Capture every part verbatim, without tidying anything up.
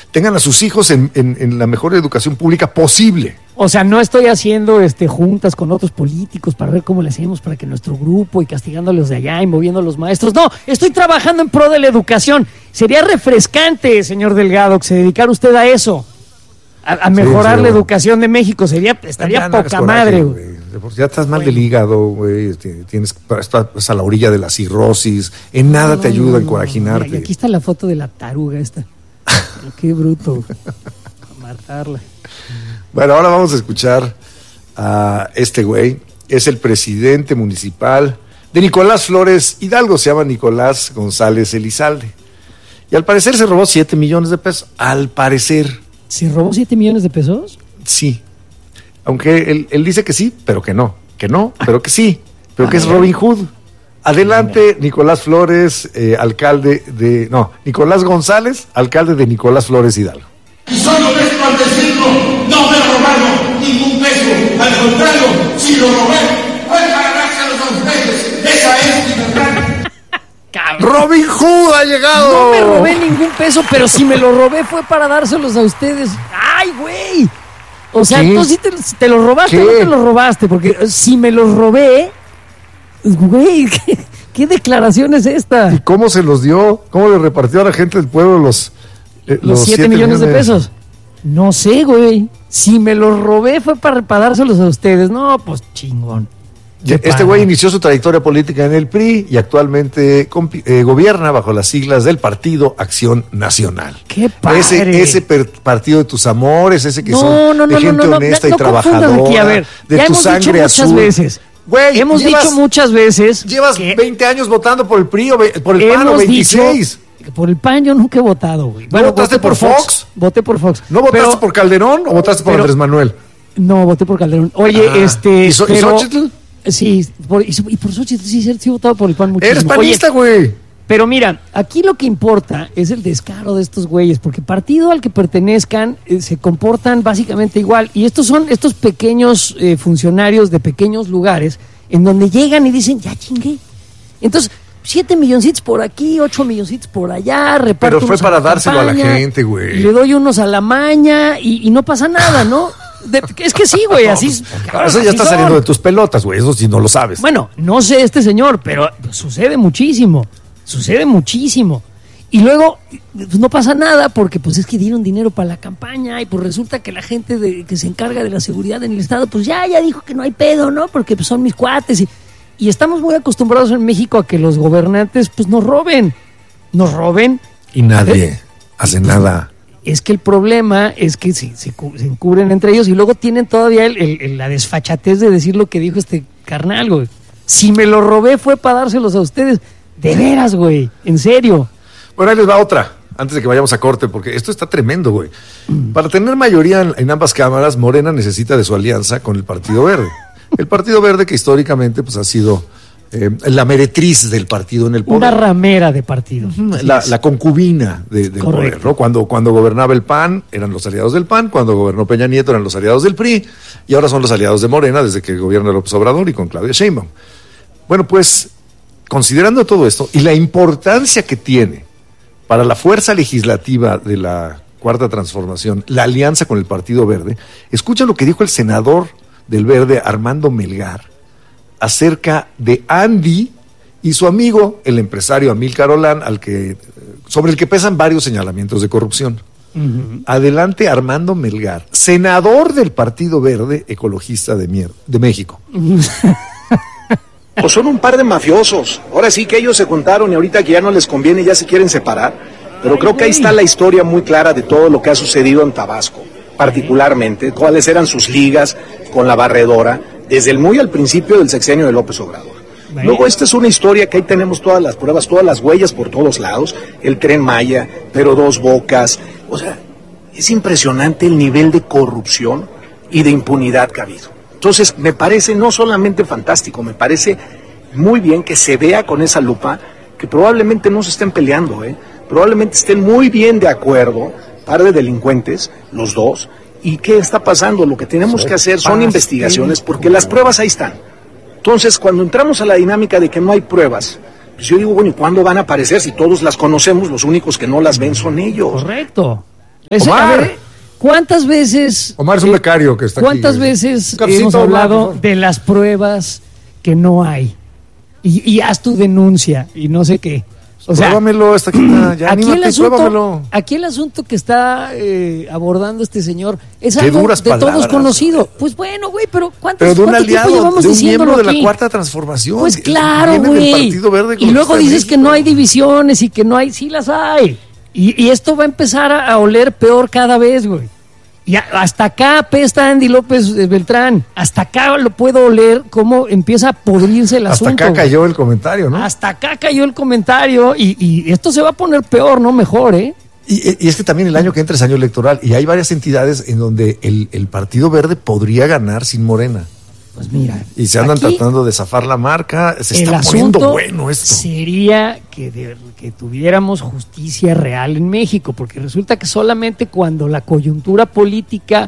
tengan a sus hijos en, en, en la mejor educación pública posible. O sea, no estoy haciendo este juntas con otros políticos para ver cómo le hacemos para que nuestro grupo y castigando a los de allá y moviendo a los maestros. No, estoy trabajando en pro de la educación. Sería refrescante, señor Delgado, que se dedicara usted a eso. A, a mejorar sí, sí, la educación de México. Sería, estaría ya, poca madre, güey. Ya estás mal bueno. del hígado, güey. Tienes, estás a la orilla de la cirrosis. En nada no, te ayuda no, a encoraginarte. Mira, y aquí está la foto de la taruga esta. Qué bruto. A matarla. Bueno, ahora vamos a escuchar a este güey. Es el presidente municipal de Nicolás Flores Hidalgo. Se llama Nicolás González Elizalde. Y al parecer se robó siete millones de pesos. Al parecer. ¿Se robó siete millones de pesos? Sí. Aunque él, él dice que sí, pero que no. Que no, pero que sí. Pero que es Robin Hood. Adelante, Nicolás Flores, eh, alcalde de... No, Nicolás González, alcalde de Nicolás Flores Hidalgo. Y solo vengo al decirlo, no me robaron ningún peso. Al contrario, si lo robé, fue para dárselos a ustedes. Esa es mi verdad. Robin Hood ha llegado. No me robé ningún peso, pero si me lo robé fue para dárselos a ustedes. ¡Ay, güey! O sea, ¿qué? ¿Tú sí te, te lo robaste ¿Qué? o no te lo robaste? Porque si me los robé... Güey, ¿qué, ¿qué declaración es esta? ¿Y cómo se los dio? ¿Cómo le repartió a la gente del pueblo los... Eh, los siete millones de pesos? No sé, güey. Si me los robé fue para, para dárselos a ustedes. No, pues chingón. Este güey inició su trayectoria política en el P R I y actualmente compi- eh, gobierna bajo las siglas del Partido Acción Nacional. ¡Qué padre! Ese, ese per- partido de tus amores, ese que no, son no, no, de gente no, no, honesta no, y no trabajadora, aquí, a ver, de ya tu hemos sangre dicho azul. Muchas veces. Güey, hemos llevas, dicho muchas veces. Llevas que veinte años votando por el P R I o ve, por el P A N o veintiséis. Dicho, por el P A N yo nunca he votado, güey. ¿No bueno, votaste por, por Fox? Fox? Voté por Fox. ¿No votaste pero, por Calderón o votaste por pero, Andrés Manuel? No, voté por Calderón. Oye, ah, este... ¿Y, so, pero, ¿y Xochitl? Sí, por, y, y por Xochitl, sí, sí, sí he votado por el P A N muchísimo. Eres panista, güey. Pero mira, aquí lo que importa es el descaro de estos güeyes, porque partido al que pertenezcan eh, se comportan básicamente igual. Y estos son estos pequeños eh, funcionarios de pequeños lugares en donde llegan y dicen, ya chingué. Entonces, siete milloncitos por aquí, ocho milloncitos por allá, reparto. Pero fue para a dárselo campaña, a la gente, güey. Le doy unos a la maña y, y no pasa nada, ¿no? De, es que sí, güey, así. Claro, eso ya está son. saliendo de tus pelotas, güey, eso sí no lo sabes. Bueno, no sé este señor, pero sucede muchísimo. Sucede muchísimo. Y luego, pues no pasa nada porque pues es que dieron dinero para la campaña y pues resulta que la gente de, que se encarga de la seguridad en el estado, pues ya, ya dijo que no hay pedo, ¿no? Porque pues son mis cuates y, y estamos muy acostumbrados en México a que los gobernantes pues nos roben, nos roben. Y nadie ¿eh? hace pues, nada. Es que el problema es que se, se, se encubren entre ellos y luego tienen todavía el, el, el, la desfachatez de decir lo que dijo este carnal, güey. Si me lo robé fue para dárselos a ustedes. De veras, güey, en serio. Bueno, ahí les va otra, antes de que vayamos a corte, porque esto está tremendo, güey. Mm. Para tener mayoría en, en ambas cámaras, Morena necesita de su alianza con el Partido Verde. El Partido Verde que históricamente pues ha sido eh, la meretriz del partido en el poder. Una ramera de partido. La, la concubina de, del Correcto. poder, ¿no? Cuando, cuando gobernaba el P A N, eran los aliados del P A N, cuando gobernó Peña Nieto eran los aliados del P R I, y ahora son los aliados de Morena desde que gobierna López Obrador y con Claudia Sheinbaum. Bueno, pues, considerando todo esto y la importancia que tiene para la fuerza legislativa de la Cuarta Transformación, la alianza con el Partido Verde, escucha lo que dijo el senador del Verde, Armando Melgar, acerca de Andy y su amigo, el empresario Amílcar Olán, al que, sobre el que pesan varios señalamientos de corrupción. Uh-huh. Adelante, Armando Melgar, senador del Partido Verde Ecologista de, mier- de México. Pues son un par de mafiosos. Ahora sí que ellos se juntaron y ahorita que ya no les conviene ya se quieren separar. Pero creo que ahí está la historia muy clara de todo lo que ha sucedido en Tabasco, particularmente, cuáles eran sus ligas con la barredora, desde el muy al principio del sexenio de López Obrador. Luego esta es una historia que ahí tenemos todas las pruebas, todas las huellas por todos lados, el Tren Maya, pero Dos Bocas, o sea, es impresionante el nivel de corrupción y de impunidad que ha habido. Entonces, me parece no solamente fantástico, me parece muy bien que se vea con esa lupa que probablemente no se estén peleando, ¿eh? Probablemente estén muy bien de acuerdo, par de delincuentes, los dos, y ¿qué está pasando? Lo que tenemos que hacer son investigaciones porque las pruebas ahí están. Entonces, cuando entramos a la dinámica de que no hay pruebas, pues yo digo, bueno, ¿y cuándo van a aparecer? Si todos las conocemos, los únicos que no las ven son ellos. Correcto. Es, Omar. A ver, ¿cuántas veces... Omar es un becario que está ¿Cuántas aquí. veces Cafecito, hemos Omar, hablado por favor. de las pruebas que no hay? Y, y haz tu denuncia y no sé qué. O sea, Pruébamelo, está aquí, está, ya aquí, anímate, el asunto, pruébamelo. aquí el asunto que está eh, abordando este señor es Qué algo duras de todos palabras, conocido. Pues bueno, güey, pero ¿cuántos, Pero de un ¿cuánto tiempo aliado, llevamos de un diciéndolo miembro de aquí? la Cuarta Transformación. Pues que claro, viene del güey. Partido Verde Y luego Ecologista de dices que México. no hay divisiones y que no hay, sí las hay. Y, y esto va a empezar a, a oler peor cada vez, güey. Y a- hasta acá apesta Andy López eh, Beltrán. Hasta acá lo puedo oler cómo empieza a podrirse el Hasta asunto. acá güey. cayó el comentario, ¿no? Hasta acá cayó el comentario y, y esto se va a poner peor, no mejor, ¿eh? Y, y es que también el año que entra es año electoral y hay varias entidades en donde el, el Partido Verde podría ganar sin Morena. Pues mira. Y se andan aquí tratando de zafar la marca. Se el está poniendo asunto bueno esto. sería que, de- que tuviéramos justicia real en México, porque resulta que solamente cuando la coyuntura política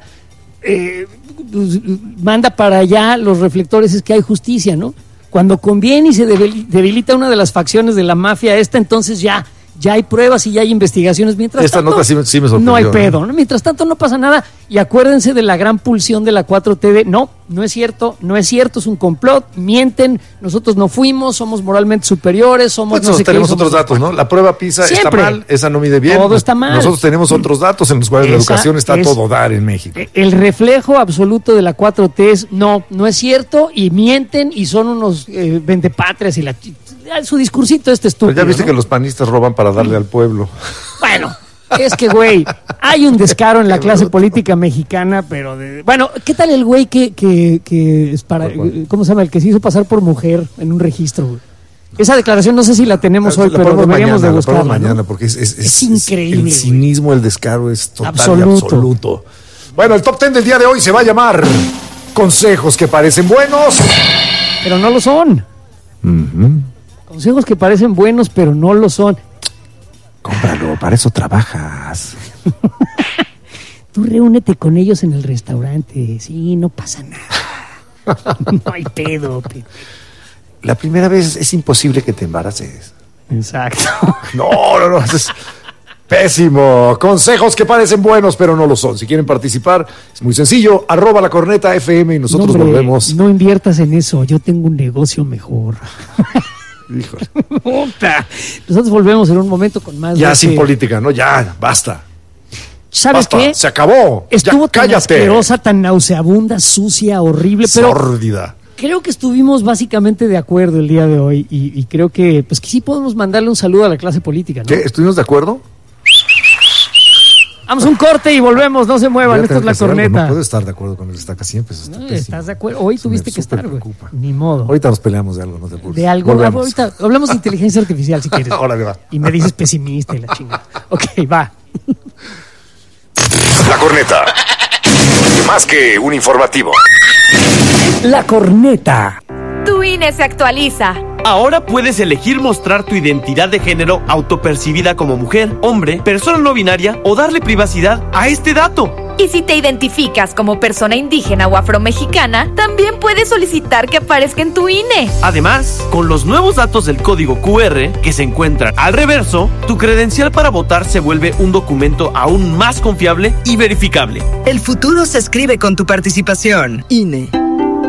eh, pues, manda para allá los reflectores es que hay justicia, ¿no? Cuando conviene y se debil- debilita una de las facciones de la mafia esta, entonces ya ya hay pruebas y ya hay investigaciones. Mientras Esta tanto, nota sí me- sí me sorprendió, no hay ¿no? pedo, ¿no? Mientras tanto no pasa nada. Y acuérdense de la gran pulsión de la cuatro T de no, no es cierto, no es cierto, es un complot, mienten, nosotros no fuimos, somos moralmente superiores, somos Pues no sé qué, tenemos somos- otros datos, ¿no? La prueba PISA Siempre. está mal, esa no mide bien. Todo está mal. Nosotros tenemos otros datos en los cuales la Esa educación está a es- todo dar en México. Eh, El reflejo absoluto de la cuatro T es no, no es cierto y mienten y son unos eh, vendepatrias y la chi- ah, su discursito este Pero estúpido. ya viste ¿no? que los panistas roban para darle al pueblo. Bueno, es que, güey, hay un descaro en la clase política mexicana, pero de... Bueno, ¿qué tal el güey que, que, que es para... ¿Cuál? ¿Cómo se llama? El que se hizo pasar por mujer en un registro, güey. Esa declaración no sé si la tenemos hoy, La pero ponemos deberíamos mañana, de la buscarla, ponemos ¿no? mañana porque es, es, Es increíble, El güey. cinismo, el descaro es total Absoluto. y absoluto. Bueno, el top ten del día de hoy se va a llamar Consejos que parecen buenos. Pero no lo son. Consejos que parecen buenos, pero no lo son. Cómpralo, para eso trabajas. Tú reúnete con ellos en el restaurante. Sí, no pasa nada. No hay pedo. pe- La primera vez es imposible que te embaraces. Exacto. No, no, no, eso es pésimo. Consejos que parecen buenos, pero no lo son. Si quieren participar, es muy sencillo. Arroba la corneta F M y nosotros No, hombre, volvemos. no inviertas en eso. Yo tengo un negocio mejor. Híjole. Puta. Nosotros volvemos en un momento con más. Ya de sin que- política, ¿no? Ya, basta. ¿Sabes Basta, qué? se acabó. Estuvo Ya, tan cállate. asquerosa, tan nauseabunda, sucia, horrible, pero Sórdida. creo que estuvimos básicamente de acuerdo el día de hoy y, y creo que pues que sí podemos mandarle un saludo a la clase política, ¿no? ¿Qué? ¿Estuvimos de acuerdo? Vamos a un corte y volvemos, no se muevan, Voy a esta es tener la que hacer algo. corneta. No puedo estar de acuerdo con el estaca siempre. Eso está No, pésimo. ¿estás de acuerdo? Hoy Eso me tuviste que estar, güey. superpreocupa. Ni modo. Ahorita nos peleamos de algo, no te preocupes. De algo, Volvemos. ahorita hablamos de inteligencia artificial si quieres. Órale, va. Y me dices pesimista y la chingada. Ok, va. La corneta. Más que un informativo. La corneta. Tu I N E se actualiza. Ahora puedes elegir mostrar tu identidad de género autopercibida como mujer, hombre, persona no binaria o darle privacidad a este dato. Y si te identificas como persona indígena o afromexicana, también puedes solicitar que aparezca en tu I N E. Además, con los nuevos datos del código Q R que se encuentran al reverso, tu credencial para votar se vuelve un documento aún más confiable y verificable. El futuro se escribe con tu participación. I N E.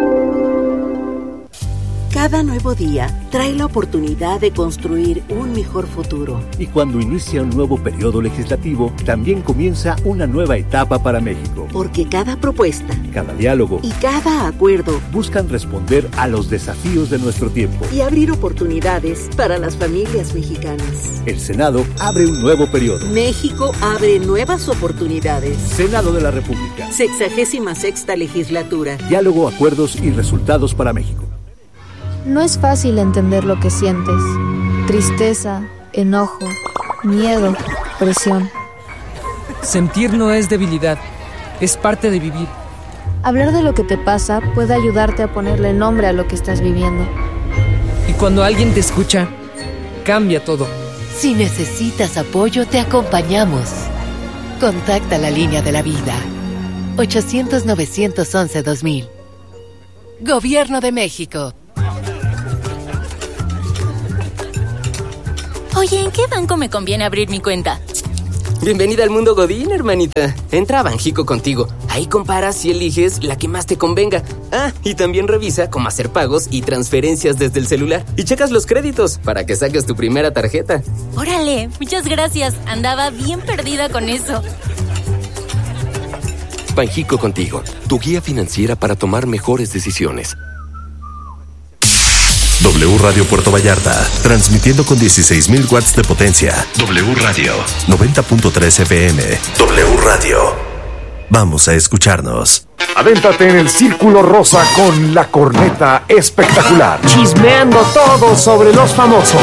Cada nuevo día trae la oportunidad de construir un mejor futuro. Y cuando inicia un nuevo periodo legislativo, también comienza una nueva etapa para México. Porque cada propuesta Cada diálogo y cada acuerdo buscan responder a los desafíos de nuestro tiempo. y abrir oportunidades para las familias mexicanas. El Senado abre un nuevo periodo. México abre nuevas oportunidades. Senado de la República. Sexagésima sexta legislatura. Diálogo, acuerdos y resultados para México. No es fácil entender lo que sientes. Tristeza, enojo, miedo, presión. Sentir no es debilidad, es parte de vivir. Hablar de lo que te pasa puede ayudarte a ponerle nombre a lo que estás viviendo. Y cuando alguien te escucha, cambia todo. Si necesitas apoyo, te acompañamos. Contacta la línea de la vida. ochocientos, novecientos once, dos mil. Gobierno de México. Oye, ¿en qué banco me conviene abrir mi cuenta? Bienvenida al mundo Godín, hermanita. Entra a Banjico contigo. Ahí comparas y eliges la que más te convenga. Ah, y también revisa cómo hacer pagos y transferencias desde el celular. Y checas los créditos para que saques tu primera tarjeta. Órale, muchas gracias. Andaba bien perdida con eso. Banjico contigo, tu guía financiera para tomar mejores decisiones. W Radio Puerto Vallarta, transmitiendo con dieciséis mil watts de potencia. W Radio, noventa punto tres F M. W Radio. Vamos a escucharnos. Adéntrate en el Círculo Rosa con la corneta espectacular. Chismeando todo sobre los famosos.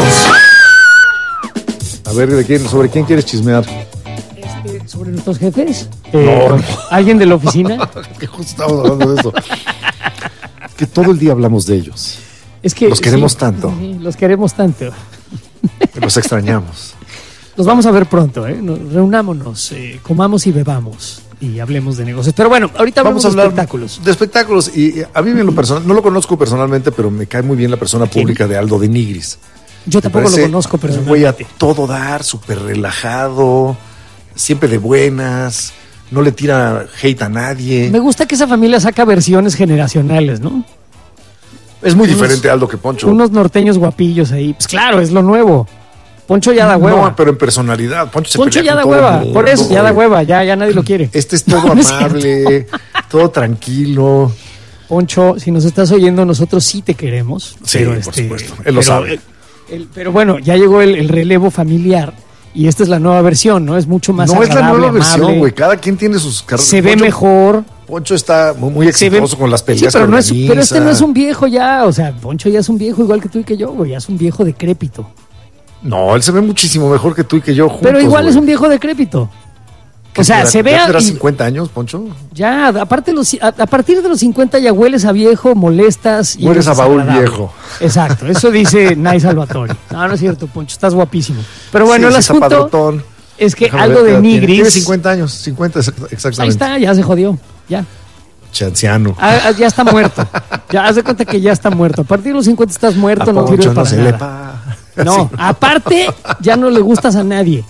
A ver, ¿de quién, ¿sobre quién quieres chismear? Este, ¿Sobre nuestros jefes? No, Eh, no. ¿Alguien de la oficina? Que justo estamos hablando de eso. Que todo el día hablamos de ellos. Es que Los queremos sí, tanto. sí, los queremos tanto. Los extrañamos. Los vamos a ver pronto, ¿eh? Nos, reunámonos, eh, comamos y bebamos y hablemos de negocios. Pero bueno, ahorita Vamos hablamos a de hablar espectáculos. de espectáculos. Y y a mí en lo personal, no lo conozco personalmente, pero me cae muy bien la persona pública de Aldo de Nigris. Yo tampoco lo parece conozco un personalmente. güey a todo dar, súper relajado, siempre de buenas, no le tira hate a nadie. Me gusta que esa familia saca versiones generacionales, ¿no? Es muy unos- diferente Aldo que Poncho. Unos norteños guapillos ahí. Pues claro, es lo nuevo. Poncho ya da hueva. No, pero en personalidad. Poncho, se Poncho pelea ya da con todo el hueva. mundo. Por eso ya da hueva. Ya, ya nadie lo quiere. Este es todo No, no es amable, todo tranquilo. Poncho, si nos estás oyendo, nosotros sí te queremos. Sí, pero por este, supuesto. Él lo pero, sabe. el- el- pero bueno, ya llegó el, el relevo familiar y esta es la nueva versión, ¿no? Es mucho más No es la agradable, nueva versión, amable. güey. Cada quien tiene sus carreras. Se ve Poncho- mejor. Poncho está muy, muy Se ve- exitoso con las Sí, peleas pero, que no es, organiza. pero este no es un viejo ya. O sea, Poncho ya es un viejo igual que tú y que yo, güey. Ya es un viejo decrépito. No, él se ve muchísimo mejor que tú y que yo juntos. Pero igual güey. es un viejo decrépito. ¿Qué O sea, tendrá- se ve ya a- tendrá y- cincuenta años, Poncho? Ya, aparte los, a, a partir de los cincuenta ya hueles a viejo, molestas y Hueles eres a baúl desagradable. viejo. Exacto, eso dice Nay Salvatore. No, no es cierto, Poncho, estás guapísimo. Pero bueno, Sí, el sí está asunto padrotón. es que Déjame algo ver qué de edad tiene. Nigris. Tiene cincuenta años, cincuenta exact- Ahí exactamente. está, ya se jodió, ya. Chanciano. Ah, ah, ya está muerto. Ya haz de cuenta que ya está muerto. A partir de los cincuenta estás muerto, A no Poncho sirves no para se le nada. pa- No, Sí. aparte ya no le gustas a nadie.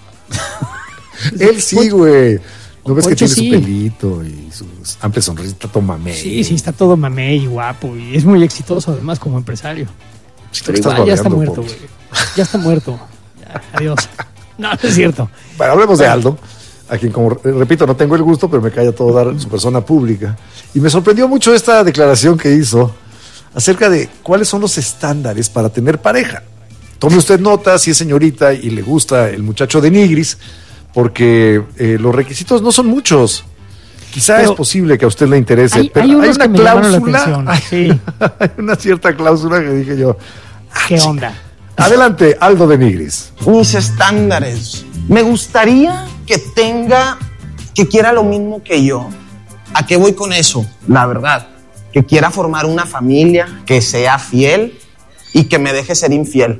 Él sí, güey. ¿No ves que Poncho tiene sí. su pelito y su amplia sonrisa? Está todo mamey. Sí, sí, está todo mamey y guapo y es muy exitoso además como empresario. Sí, Pero estás igual ya está babeando, muerto, Poncho. güey. Ya está muerto. Ya, adiós. No, no es cierto. Bueno, hablemos de Aldo, a quien, como eh, repito, no tengo el gusto, pero me cae a todo dar su persona pública. Y me sorprendió mucho esta declaración que hizo acerca de cuáles son los estándares para tener pareja. Tome usted nota si es señorita y le gusta el muchacho de Nigris, porque eh, los requisitos no son muchos. Quizá Pero es posible que a usted le interese, hay- pero hay hay, unos una que me llamaron la cláusula, atención, hay, sí. hay una cierta cláusula que dije yo. ¿Qué onda? Adelante, Aldo de Nigris. Mis estándares. Me gustaría que tenga, que quiera lo mismo que yo. ¿A qué voy con eso? La verdad, que quiera formar una familia, que sea fiel y que me deje ser infiel.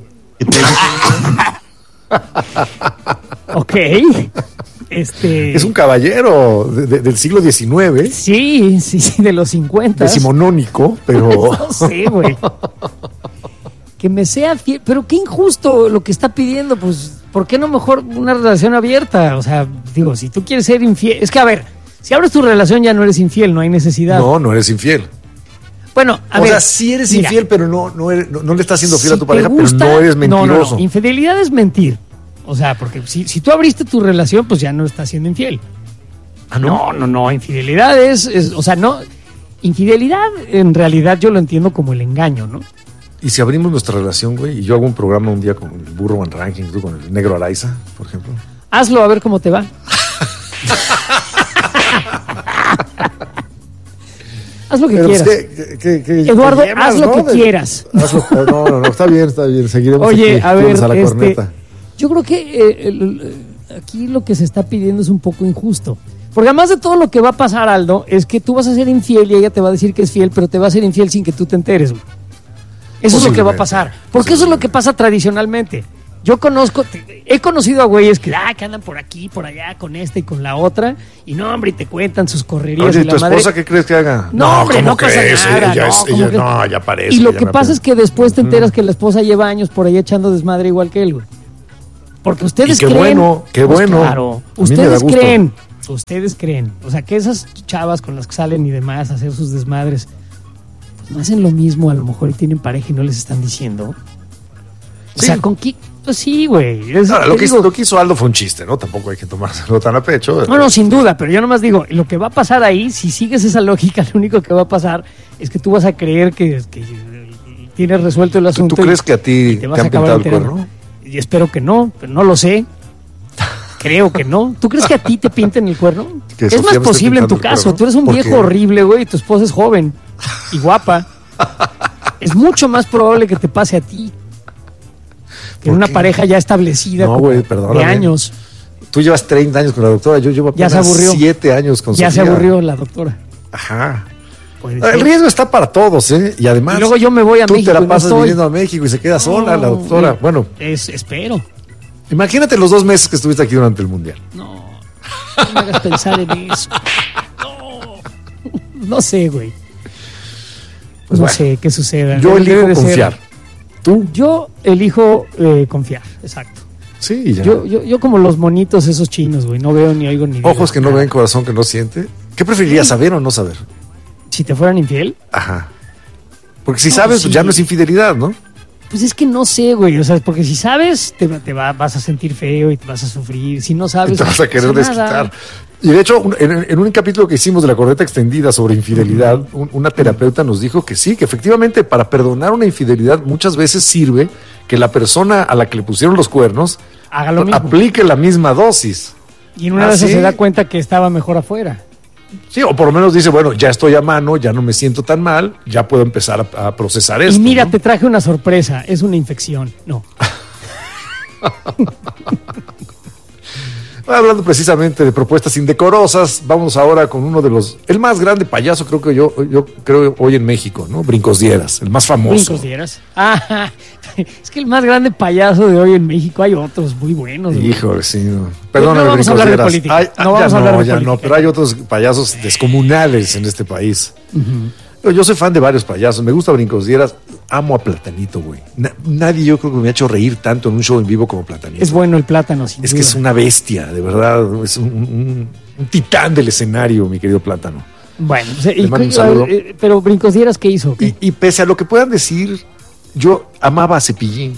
Ok. Este. Es un caballero de- de- del siglo diecinueve. Sí, sí, sí, de los cincuenta. Decimonónico, pero. No sé, güey. Que me sea fiel. Pero qué injusto lo que está pidiendo. Pues, ¿por qué no mejor una relación abierta? O sea, digo, si tú quieres ser infiel. Es que, a ver, si abres tu relación ya no eres infiel, no hay necesidad. No, no eres infiel. Bueno, a o ver. sea, sí eres mira, infiel, pero no, no, eres- no, no le estás siendo fiel si a tu te pareja, gusta- pero no eres No, no, mentiroso. no. Infidelidad es mentir. O sea, porque si, si tú abriste tu relación, pues ya no estás siendo infiel. Ah, no, no, no. Infidelidad es, es- o sea, no. Infidelidad, en realidad, yo lo entiendo como el engaño, ¿no? Y si abrimos nuestra relación, güey, y yo hago un programa un día con el Burro Van Ranking, tú con el Negro Araiza, por ejemplo. Hazlo a ver cómo te va. Haz lo que Pero, pues, quieras. ¿qué- qué- qué- Eduardo, qué llevas, haz lo no? que De- quieras. hazlo- no, no, no, está bien, está bien. Seguiremos Oye, aquí, a ver, todos a la este, corneta. yo creo que eh, el- el- aquí lo que se está pidiendo es un poco injusto. Porque además de todo lo que va a pasar, Aldo, es que tú vas a ser infiel y ella te va a decir que es fiel, pero te va a ser infiel sin que tú te enteres, güey. Eso es lo que va a pasar. Porque eso es lo que pasa tradicionalmente. Yo conozco, te- he conocido a güeyes que, ah, que andan por aquí, por allá, con esta y con la otra, y no, hombre, y te cuentan sus correrías. Oye, y ¿y la tu esposa madre. qué crees que haga? No, hombre, ¿cómo no pasa crees? nada. Ella no, es- ¿cómo ella- que- no, ya parece. Y lo ya que me pasa apen- es que después te enteras que la esposa lleva años por ahí echando desmadre igual que él, güey. Porque ustedes y qué creen... bueno, qué pues bueno. Claro, ustedes creen, ustedes creen. O sea, que esas chavas con las que salen y demás a hacer sus desmadres, pues no hacen lo mismo a lo mejor y tienen pareja y no les están diciendo. O Sí. sea, ¿con qué? Pues sí, güey. Es- Ahora, lo, te que, digo- lo que hizo Aldo fue un chiste, ¿no? Tampoco hay que tomárselo tan a pecho. No, no, sin duda, pero yo nomás digo, lo que va a pasar ahí, si sigues esa lógica, lo único que va a pasar es que tú vas a creer que, que tienes resuelto el ¿Tú, asunto. tú crees y- que a ti y te, vas a han acabar pintado el enterando. cuerno? Y espero que no, pero no lo sé. Creo que no. ¿Tú crees que a ti te pinten el cuerno? Que Es Sofía más me esté posible en tu pintando el caso. cuerno. Tú eres un ¿Por viejo qué? horrible, güey, y tu esposa es joven y guapa. Es mucho más probable que te pase a ti que en una pareja ya establecida No, como güey, perdóname. de años. Tú llevas treinta años con la doctora, yo llevo Ya se apenas aburrió. siete años con Ya se Sofía. aburrió la doctora. Ajá. Puede El ser. riesgo está para todos, ¿eh? Y además, Y luego yo me voy a tú México te y la no pasas estoy. viniendo a México y se queda sola la doctora. No, Bueno, es, espero. imagínate los dos meses que estuviste aquí durante el Mundial. No me hagas pensar en eso. No, no sé, güey. Pues no bueno, sé qué suceda. yo Debe- elijo debe de ser- confiar. ¿Tú? Yo elijo eh, confiar, exacto. Sí, ya. Yo, yo, yo como los monitos esos chinos, güey, no veo ni oigo ni digo Ojos que no nada. ven, corazón que no siente. ¿Qué preferirías, saber o no saber? Si te fueran infiel, Ajá. Porque si No, sabes, sí. ya no es infidelidad, ¿no? pues es que no sé, güey. O sea, porque si sabes, te, te va- vas a sentir feo y te vas a sufrir. Si no sabes, Y te vas a querer no pasa nada. desquitar. Y de hecho, un- en, en un capítulo que hicimos de la corneta extendida sobre infidelidad, un- una terapeuta nos dijo que sí, que efectivamente para perdonar una infidelidad muchas veces sirve que la persona a la que le pusieron los cuernos Haga lo mismo. aplique la misma dosis. Y en una ¿Ah, de esas sí? se da cuenta que estaba mejor afuera. Sí, o por lo menos dice, bueno, ya estoy a mano, ya no me siento tan mal, ya puedo empezar a, a procesar esto. Y mira, ¿no? te traje una sorpresa. Es una infección. No. Hablando precisamente de propuestas indecorosas, vamos ahora con uno de los, el más grande payaso creo que yo, yo creo hoy en México, ¿no? Brincos Dieras, el más famoso. Brincos Dieras. Ah, es que el más grande payaso de hoy en México, hay otros muy buenos. güey. Híjole, sí. No. Perdóname, No vamos a Brincos hablar de Dieras. política. Ay, No ah, vamos ya a hablar no, de ya política. no, pero hay otros payasos descomunales en este país. Yo, yo soy fan de varios payasos, me gusta Brincos Dieras, amo a Platanito, güey. Na- nadie yo creo que me ha hecho reír tanto en un show en vivo como Platanito. Es bueno el plátano, sin Es duda. que es una bestia, de verdad, es un, un- un titán del escenario, mi querido Plátano. Bueno, o sea, Le y- mando un y- saludo. eh, pero Brincos Dieras, ¿qué hizo? Y, y pese a lo que puedan decir, yo amaba a Cepillín.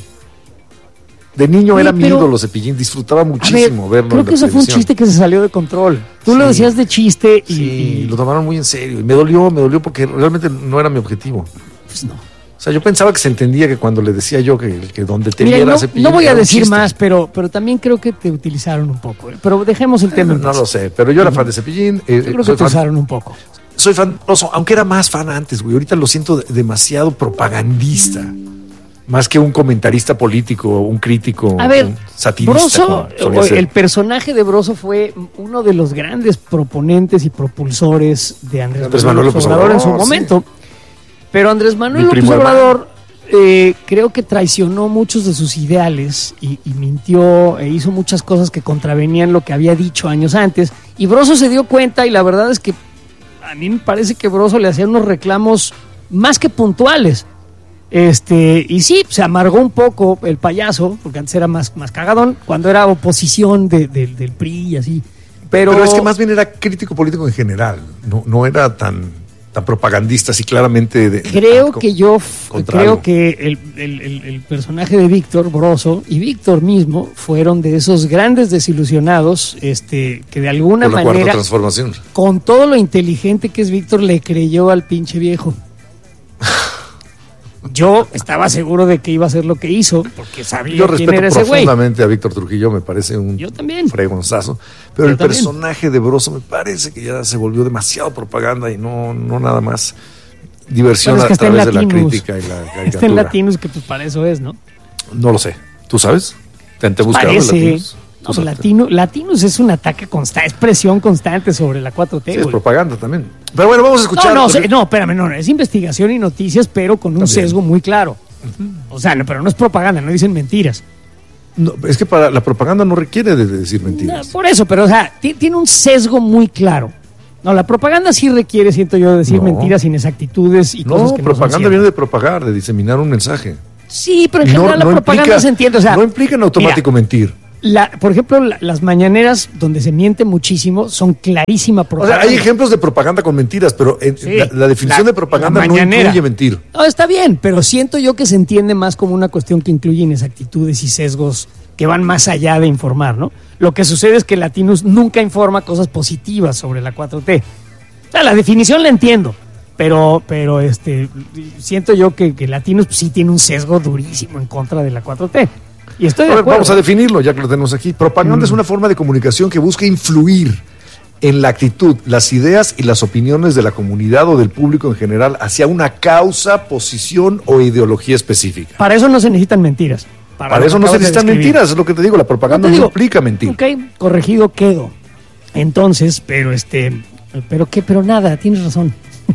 De niño Oye, era mi pero- ídolo Cepillín, disfrutaba A ver, muchísimo verlo. creo en que la eso fue un televisión. chiste que se salió de control. Tú lo Sí. decías de chiste y, Sí, y- lo tomaron muy en serio. Y me dolió, me dolió porque realmente no era mi objetivo. pues no. O sea, yo pensaba que se entendía que cuando le decía yo que, que donde te Mira, viera no, Cepillín no voy a era un decir chiste. más, pero, pero también creo que te utilizaron un poco. ¿eh? Pero dejemos el tema. en No paz. lo sé, pero yo era fan de Cepillín. eh, Yo creo soy que te fan- usaron un poco. Soy fan, oso, aunque era más fan antes, güey. Ahorita lo siento de- demasiado propagandista. Más que un comentarista político, un crítico, A ver, un satirista. Broso, como solía o- ser. el personaje de Broso fue uno de los grandes proponentes y propulsores de Andrés, Andrés Manuel Manuel López López Obrador en su Obrador, sí. momento. Pero Andrés Manuel Mi López primo hermano. Obrador eh, creo que traicionó muchos de sus ideales y, y mintió e hizo muchas cosas que contravenían lo que había dicho años antes. Y Broso se dio cuenta y la verdad es que a mí me parece que Broso le hacía unos reclamos más que puntuales. Este, y sí, se amargó un poco el payaso, porque antes era más, más cagadón, cuando era oposición de- de- del P R I y así. Pero, Pero es que más bien era crítico político en general. No, no era tan, tan propagandista, así claramente. De, creo co- que yo f- contra creo algo. que el, el- el- el personaje de Víctor Broso y Víctor mismo fueron de esos grandes desilusionados, este, que de alguna Con la cuarta manera, transformación. con todo lo inteligente que es Víctor, le creyó al pinche viejo. Yo estaba seguro de que iba a hacer lo que hizo, porque sabía Yo quién respeto era ese güey. profundamente a Víctor Trujillo, me parece un Yo también. fregonzazo. Pero Yo el también. personaje de Broso me parece que ya se volvió demasiado propaganda y no, no nada más diversión Bueno, es que a está en través de la Latinos. crítica y la Está en caricatura. Latinos, que pues para eso es, ¿no? No lo sé. ¿Tú sabes? ¿Te han te buscado en Parece. Latinos? No, pues, Latino, Latinos es un ataque constante, es presión constante sobre la cuatro T. Sí, es güey. propaganda también. Pero bueno, vamos a escuchar. No, no, se- no, espérame, no, no, es investigación y noticias, pero con un También. sesgo muy claro. O sea, no, pero no es propaganda, no dicen mentiras. No, es que para la propaganda no requiere de decir No, mentiras. por eso, pero o sea, ti- tiene un sesgo muy claro. No, la propaganda sí requiere, siento yo, decir No. mentiras, inexactitudes y cosas No, que no son propaganda ciertas. viene de propagar, de diseminar un mensaje. Sí, pero en No- general no la propaganda implica- se entiende. O sea, no implica en automático mentir. La, por ejemplo, la, las mañaneras donde se miente muchísimo son clarísima propaganda. O sea, hay ejemplos de propaganda con mentiras, pero en, sí, la, la definición la, de propaganda no incluye mentir. No, está bien, pero siento yo que se entiende más como una cuestión que incluye inexactitudes y sesgos que van más allá de informar, ¿no? Lo que sucede es que Latinus nunca informa cosas positivas sobre la cuatro T. O sea, la definición la entiendo, pero, pero este, siento yo que, que Latinus pues, sí tiene un sesgo durísimo en contra de la cuatro T. Y estoy de acuerdo. Vamos a definirlo, ya que lo tenemos aquí. Propaganda mm. es una forma de comunicación que busca influir en la actitud, las ideas y las opiniones de la comunidad o del público en general hacia una causa, posición o ideología específica. Para eso no se necesitan mentiras. Para, Para eso no se necesitan de mentiras, es lo que te digo, la propaganda no, no implica mentir. Ok, corregido quedo. Entonces, pero este, pero qué, pero nada, tienes razón.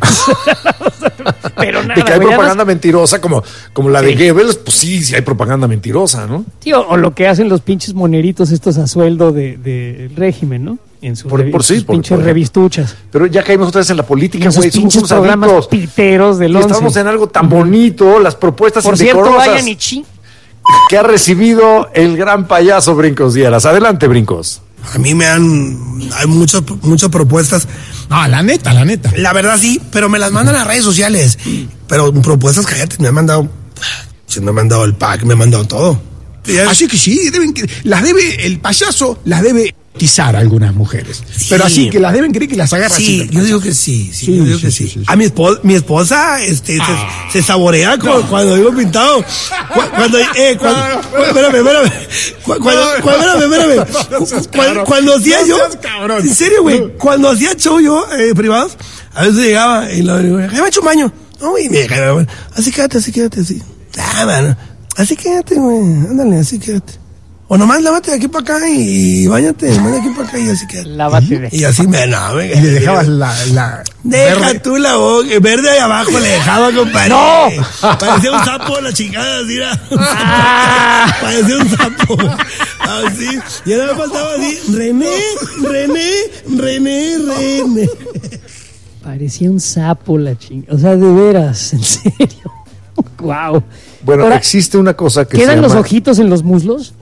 Pero nada, de que hay propaganda mentirosa como, como la de sí. Goebbels, pues sí, sí hay propaganda mentirosa, ¿no? Sí, o, o lo que hacen los pinches moneritos estos a sueldo del de, de régimen, ¿no? En sus, por, revi- por sí, sus por, pinches por, revistuchas. Pero ya caímos otra vez en la política, güey. Somos unos programas adictos, piteros del once. Estamos en algo tan bonito, las propuestas por indecorosas. Por cierto, vayan y ching. Que ha recibido el gran payaso Brincos Dieras. Adelante, Brincos. A mí me han... Hay muchas, muchas propuestas. No, la neta, la neta. La verdad sí, pero me las mandan a redes sociales. Pero propuestas, cállate, me han mandado... Se me han mandado el pack, me han mandado todo. Así que sí, deben, las debe... El payaso las debe tizar a algunas mujeres. Sí. Pero así que las deben creer que las agarra. Sí, yo digo que sí, sí, sí yo digo sí, que sí. sí, sí. A mi esposa, mi esposa este, ah. se, se saborea no. cuando, cuando digo pintado. Cuando, eh, cuando, no, no. espérame, espérame. Cuando, cuando, espérame, espérame. Cuando, cuando hacía yo, en serio, güey, cuando hacía show yo, eh, privados, a veces llegaba y lo digo, me he hecho un baño. No, güey, me dejaba, así quédate, así quédate, así. Ah, mano, así quédate, güey, ándale, así quédate. O nomás lávate de aquí para acá y bañate, de aquí para acá y así que. Lávate de Y así me, no, venga. Y le dejabas la. la Deja verde. Tú la boca, verde ahí abajo le dejaba, compadre. ¡No! Parecía un sapo la chingada, así era. Ah. Parecía un sapo. Así. Y ahora me faltaba así. René, René, René, René. Parecía un sapo la chingada. O sea, de veras, en serio. Wow. Bueno, ahora, existe una cosa que ¿quedan se los llama... ojitos en los muslos?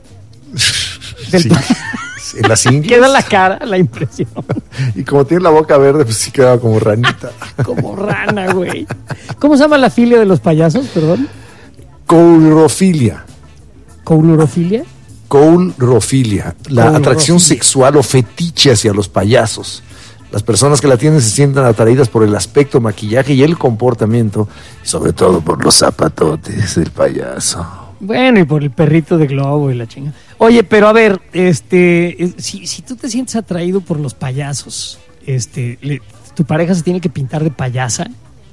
Sí, en las ingles. Queda la cara, la impresión. Y como tiene la boca verde, pues sí queda como ranita. Como rana, güey. ¿Cómo se llama la filia de los payasos, perdón? Courofilia. ¿Courofilia? Courofilia. La Courofilia. Atracción sexual o fetiche hacia los payasos. Las personas que la tienen se sienten atraídas por el aspecto, maquillaje y el comportamiento, y sobre todo por los zapatotes del payaso. Bueno, y por el perrito de globo y la chinga. Oye, pero a ver, este, si, si tú te sientes atraído por los payasos, este, le, ¿tu pareja se tiene que pintar de payasa?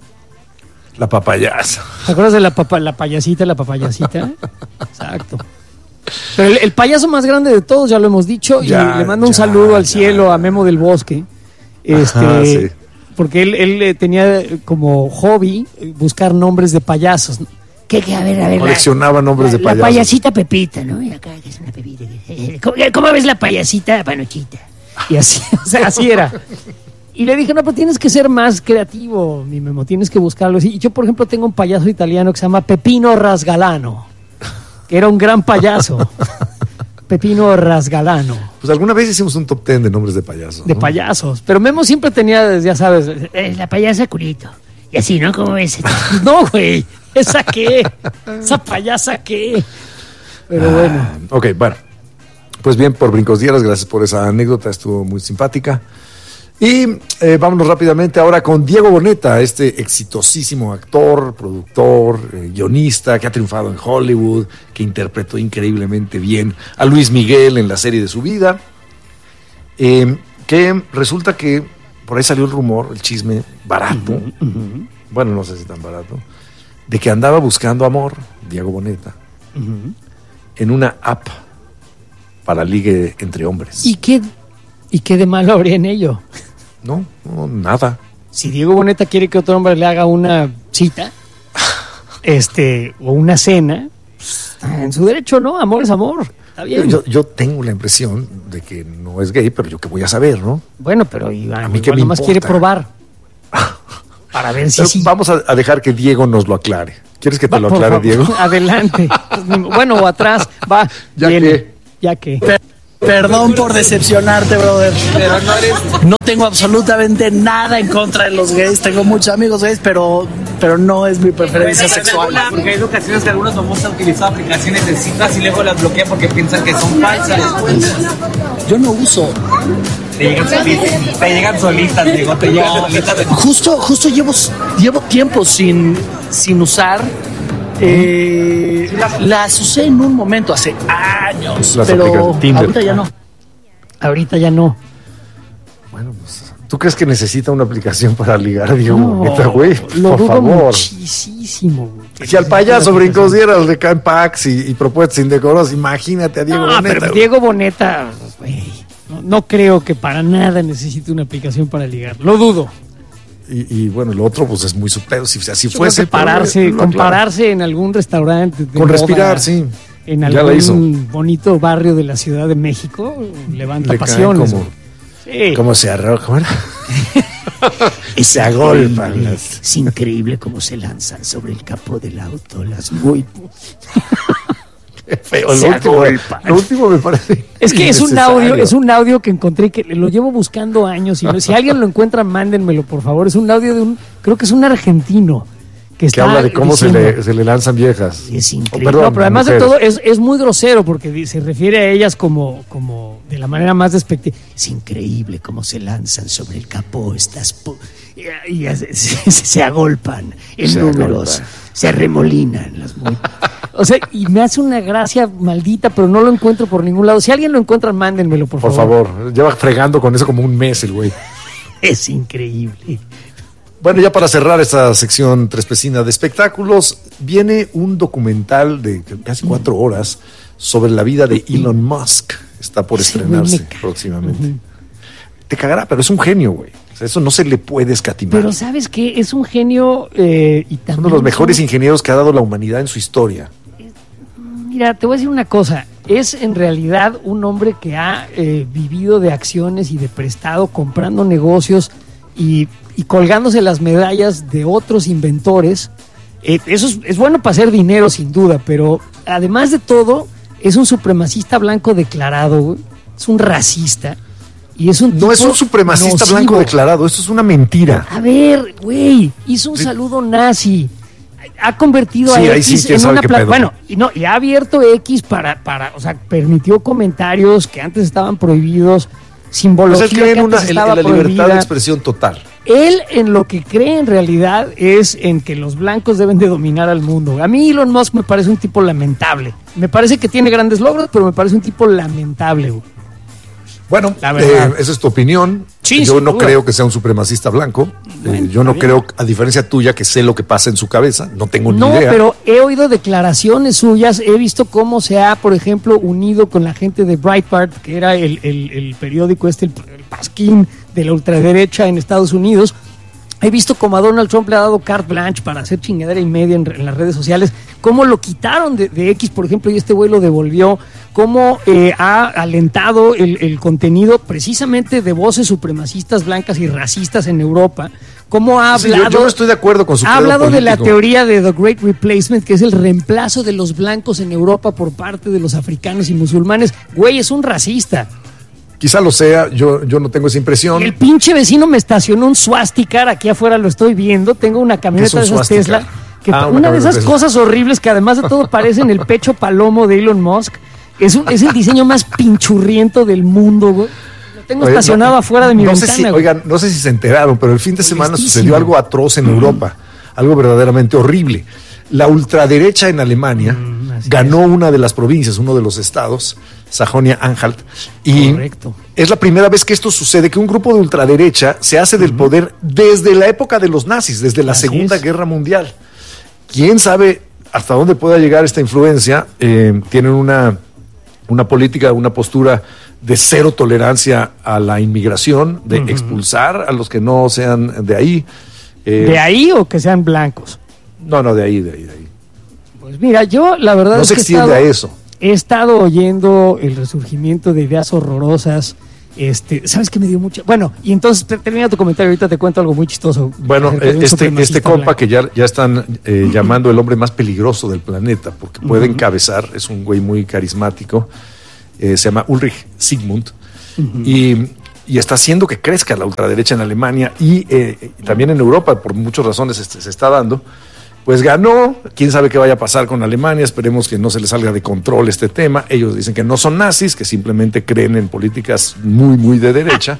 La papayasa. ¿Te acuerdas de la, papa, la payasita, la papayasita? Exacto. Pero el, el payaso más grande de todos, ya lo hemos dicho, ya, y le mando un ya, saludo al ya. cielo a Memo del Bosque. Este, Ajá, sí. Porque él, él tenía como hobby buscar nombres de payasos. ¿Qué, qué? A ver, a ver. Coleccionaba la, nombres la, de payasos. La payasita Pepita, ¿no? Y acá que es una Pepita. ¿Cómo, ¿Cómo ves la payasita Panochita? Y así, o sea, así era. Y le dije, no, pero tienes que ser más creativo, mi Memo, tienes que buscarlo. Y yo, por ejemplo, tengo un payaso italiano que se llama Pepino Rasgalano, que era un gran payaso. Pepino Rasgalano. Pues alguna vez hicimos un top ten de nombres de payasos. De ¿no? payasos. Pero Memo siempre tenía, ya sabes, eh, la payasa Culito. Y así, ¿no? ¿Cómo ves? No, güey. ¿Esa qué? ¿Esa payasa qué? Pero bueno. Ah, ok, bueno. Pues bien, por Brincos Dieras, gracias por esa anécdota, estuvo muy simpática. Y eh, vámonos rápidamente ahora con Diego Boneta, este exitosísimo actor, productor, eh, guionista que ha triunfado en Hollywood, que interpretó increíblemente bien a Luis Miguel en la serie de su vida, eh, que resulta que por ahí salió el rumor, el chisme barato, uh-huh, uh-huh. bueno, no sé si tan barato, de que andaba buscando amor, Diego Boneta, uh-huh. en una app para ligue entre hombres. ¿Y qué, ¿Y qué de malo habría en ello? No, no, nada. Si Diego Boneta quiere que otro hombre le haga una cita, este, o una cena, pues, está en su derecho, ¿no? Amor es amor. Está bien. Yo, yo tengo la impresión de que no es gay, pero yo qué voy a saber, ¿no? Bueno, pero Iván, a mí que nomás quiere probar. Para ver si sí. Vamos a, a dejar que Diego nos lo aclare. ¿Quieres que te Va, lo aclare, Diego? Adelante. Bueno, o atrás, va. Ya viene. que... Ya que... Perdón por decepcionarte, brother, pero no eres... No tengo absolutamente nada en contra de los gays, tengo muchos amigos gays, pero, pero no es mi preferencia sexual. Porque hay ocasiones que algunos famosos han utilizado aplicaciones de citas y luego las bloquean porque piensan que son falsas. Yo no uso. Te llegan solitas, te llegan solitas, digo, te llegan solitas. Justo, justo llevo, llevo tiempo sin, sin usar... Eh, las usé en un momento hace años, las pero ahorita ya no. Ahorita ya no. Bueno, pues, ¿tú crees que necesita una aplicación para ligar, Diego? No, Neta, güey, lo por dudo favor. Muchísimo. Si al payaso brincosieras le caen packs y, y propuestas indecorosas, imagínate a Diego no, Boneta. Pero Diego Boneta, güey, no, no creo que para nada necesite una aplicación para ligar. Lo dudo. Y, y bueno, lo otro pues es muy super, si así Yo fuese. Pararse, pero, no, compararse claro. En algún restaurante. Con moda, respirar, sí. En algún bonito barrio de la Ciudad de México, levanta Le pasiones. Como, sí. como se arroja, ¿cómo era? Y se agolpan. Las... Es increíble cómo se lanzan sobre el capó del auto las muy... Feo, lo, último, lo último me parece. Es que es un audio, es un audio que encontré que lo llevo buscando años y no, si alguien lo encuentra, mándenmelo, por favor. Es un audio de un, creo que es un argentino que, que habla de cómo se le, se le lanzan viejas. Es increíble. Oh, perdón, no, pero además mujeres. De todo es, es muy grosero porque se refiere a ellas como, como de la manera más despectiva. Es increíble cómo se lanzan sobre el capó estas pu- y, y se, se, se agolpan en se números, agolpan. Se arremolinan las muy... O sea, y me hace una gracia maldita, pero no lo encuentro por ningún lado. Si alguien lo encuentra, mándenmelo, por, por favor. Por favor, lleva fregando con eso como un mes el güey. Es increíble. Bueno, ya para cerrar esta sección trespecina de espectáculos, viene un documental de casi cuatro horas sobre la vida de Elon Musk. Está por sí, estrenarse próximamente. Uh-huh. Te cagará, pero es un genio, güey. O sea, eso no se le puede escatimar. Pero ¿sabes qué? Es un genio eh, y también... Es uno de los mejores ingenieros que ha dado la humanidad en su historia. Mira, te voy a decir una cosa. Es en realidad un hombre que ha eh, vivido de acciones y de prestado, comprando negocios y, y colgándose las medallas de otros inventores. Eh, eso es, es bueno para hacer dinero, sin duda, pero además de todo, es un supremacista blanco declarado, güey. Es un racista. Y es un no es un supremacista nocivo. Blanco declarado, esto es una mentira. A ver, güey, hizo un sí. saludo nazi. Ha convertido sí, a X sí, en una plataforma. Bueno, y no, y ha abierto X para, para, o sea, permitió comentarios que antes estaban prohibidos, simbología pues él cree que en una, antes en, estaba en la libertad prohibida. De expresión total. Él en lo que cree en realidad es en que los blancos deben de dominar al mundo. A mí Elon Musk me parece un tipo lamentable. Me parece que tiene grandes logros, pero me parece un tipo lamentable, güey. Bueno, eh, esa es tu opinión. Sí, yo no duda. creo que sea un supremacista blanco. Bueno, eh, yo no creo, a diferencia tuya, que sé lo que pasa en su cabeza. No tengo no, ni idea. No, pero he oído declaraciones suyas. He visto cómo se ha, por ejemplo, unido con la gente de Breitbart, que era el, el, el periódico este, el, el pasquín de la ultraderecha en Estados Unidos. He visto cómo a Donald Trump le ha dado carte blanche para hacer chingadera y media en, en las redes sociales, cómo lo quitaron de, de X, por ejemplo, y este güey lo devolvió, cómo eh, ha alentado el, el contenido precisamente de voces supremacistas blancas y racistas en Europa, cómo ha hablado... Sí, yo, yo no estoy de acuerdo con su Ha hablado político. de la teoría de The Great Replacement, que es el reemplazo de los blancos en Europa por parte de los africanos y musulmanes. Güey, es un racista. Quizá lo sea, yo, yo no tengo esa impresión. El pinche vecino me estacionó un swastika, aquí afuera lo estoy viendo, tengo una camioneta de esas Tesla, que ah, una, una de esas Tesla. Cosas horribles que además de todo parecen el pecho palomo de Elon Musk. Es, un, es el diseño más pinchurriento del mundo, güey. Lo tengo Oye, estacionado no, afuera de mi no ventana. Sé si, oigan, no sé si se enteraron, pero el fin de semana sucedió algo atroz en Europa, algo verdaderamente horrible. La ultraderecha en Alemania mm, ganó es. una de las provincias, uno de los estados, Sajonia-Anhalt, y Correcto. Es la primera vez que esto sucede, que un grupo de ultraderecha se hace del uh-huh. poder desde la época de los nazis, desde la Así Segunda es. Guerra Mundial. ¿Quién sabe hasta dónde pueda llegar esta influencia? Eh, tienen una, una política, una postura de cero tolerancia a la inmigración, de uh-huh. expulsar a los que no sean de ahí. Eh, ¿De ahí o que sean blancos? No, no, de ahí, de ahí, de ahí. Pues mira, yo la verdad no es se que extiende he estado, a eso. He estado oyendo el resurgimiento de ideas horrorosas. Este, ¿sabes qué me dio mucha? Bueno, y entonces te, termina tu comentario, ahorita te cuento algo muy chistoso. Bueno, este, este compa que ya, ya están eh, llamando el hombre más peligroso del planeta, porque puede uh-huh. encabezar, es un güey muy carismático. eh, se llama Ulrich Sigmund, uh-huh. y, y está haciendo que crezca la ultraderecha en Alemania y eh, también en Europa, por muchas razones este, se está dando. Pues ganó, quién sabe qué vaya a pasar con Alemania, esperemos que no se le salga de control este tema. Ellos dicen que no son nazis, que simplemente creen en políticas muy, muy de derecha.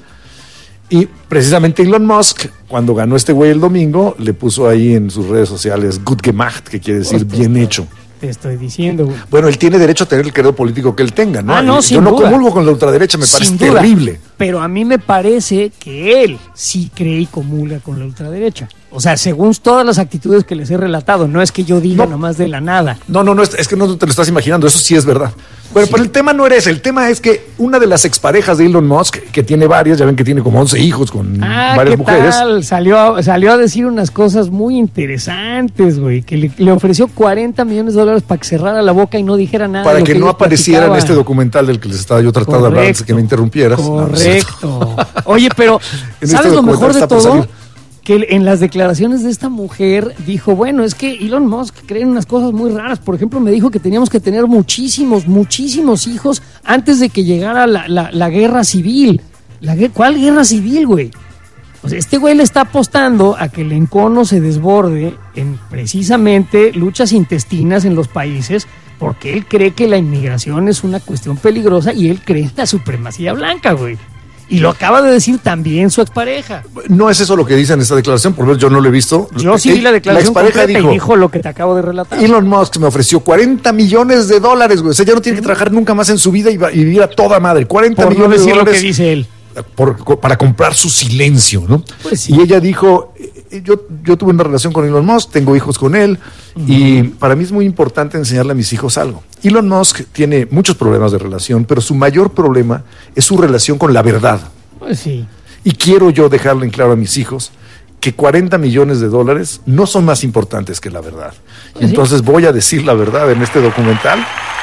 Y precisamente Elon Musk, cuando ganó este güey el domingo, le puso ahí en sus redes sociales Gut gemacht, que quiere decir bien hecho. Te estoy diciendo, güey. Bueno, él tiene derecho a tener el credo político que él tenga, ¿no? Ah, no, Yo sin no duda. comulgo con la ultraderecha, me parece Sin duda. terrible. Pero a mí me parece que él sí cree y comulga con la ultraderecha. O sea, según todas las actitudes que les he relatado, no es que yo diga No. nomás de la nada. No, no, no, es, es que no te lo estás imaginando, eso sí es verdad. Bueno, Sí. pero el tema no era ese, el tema es que una de las exparejas de Elon Musk, que tiene varias, ya ven que tiene como once hijos con Ah, varias ¿qué mujeres. tal? Salió, a- salió a decir unas cosas muy interesantes, güey, que le, le ofreció cuarenta millones de dólares para que cerrara la boca y no dijera nada. Para de lo que no ellos apareciera en platicaban. este documental del que les estaba yo tratando de hablar antes de que me interrumpieras. Correcto. Oye, pero En ¿sabes este lo mejor documental de está por todo? salir. Que en las declaraciones de esta mujer dijo, bueno, es que Elon Musk cree en unas cosas muy raras. Por ejemplo, me dijo que teníamos que tener muchísimos, muchísimos hijos antes de que llegara la, la, la guerra civil. La, gue- ¿Cuál guerra civil, güey? O sea, este güey le está apostando a que el encono se desborde en precisamente luchas intestinas en los países, porque él cree que la inmigración es una cuestión peligrosa y él cree en la supremacía blanca, güey. Y lo acaba de decir también su expareja. No es eso lo que dice en esta declaración, por lo menos yo no lo he visto. Yo sí vi la declaración expareja completa dijo, y dijo lo que te acabo de relatar. Elon Musk me ofreció cuarenta millones de dólares, güey. O sea, ya no tiene que trabajar nunca más en su vida y, va- y vivir a toda madre. cuarenta Por no millones de decir lo dólares. que dice él. por- co- para comprar su silencio, ¿no? Pues sí. Y ella dijo, eh, yo, yo tuve una relación con Elon Musk, tengo hijos con él, uh-huh. y para mí es muy importante enseñarle a mis hijos algo. Elon Musk tiene muchos problemas de relación, pero su mayor problema es su relación con la verdad. Pues sí. Y quiero yo dejarle en claro a mis hijos que cuarenta millones de dólares no son más importantes que la verdad. Pues Entonces sí. voy a decir la verdad en este documental.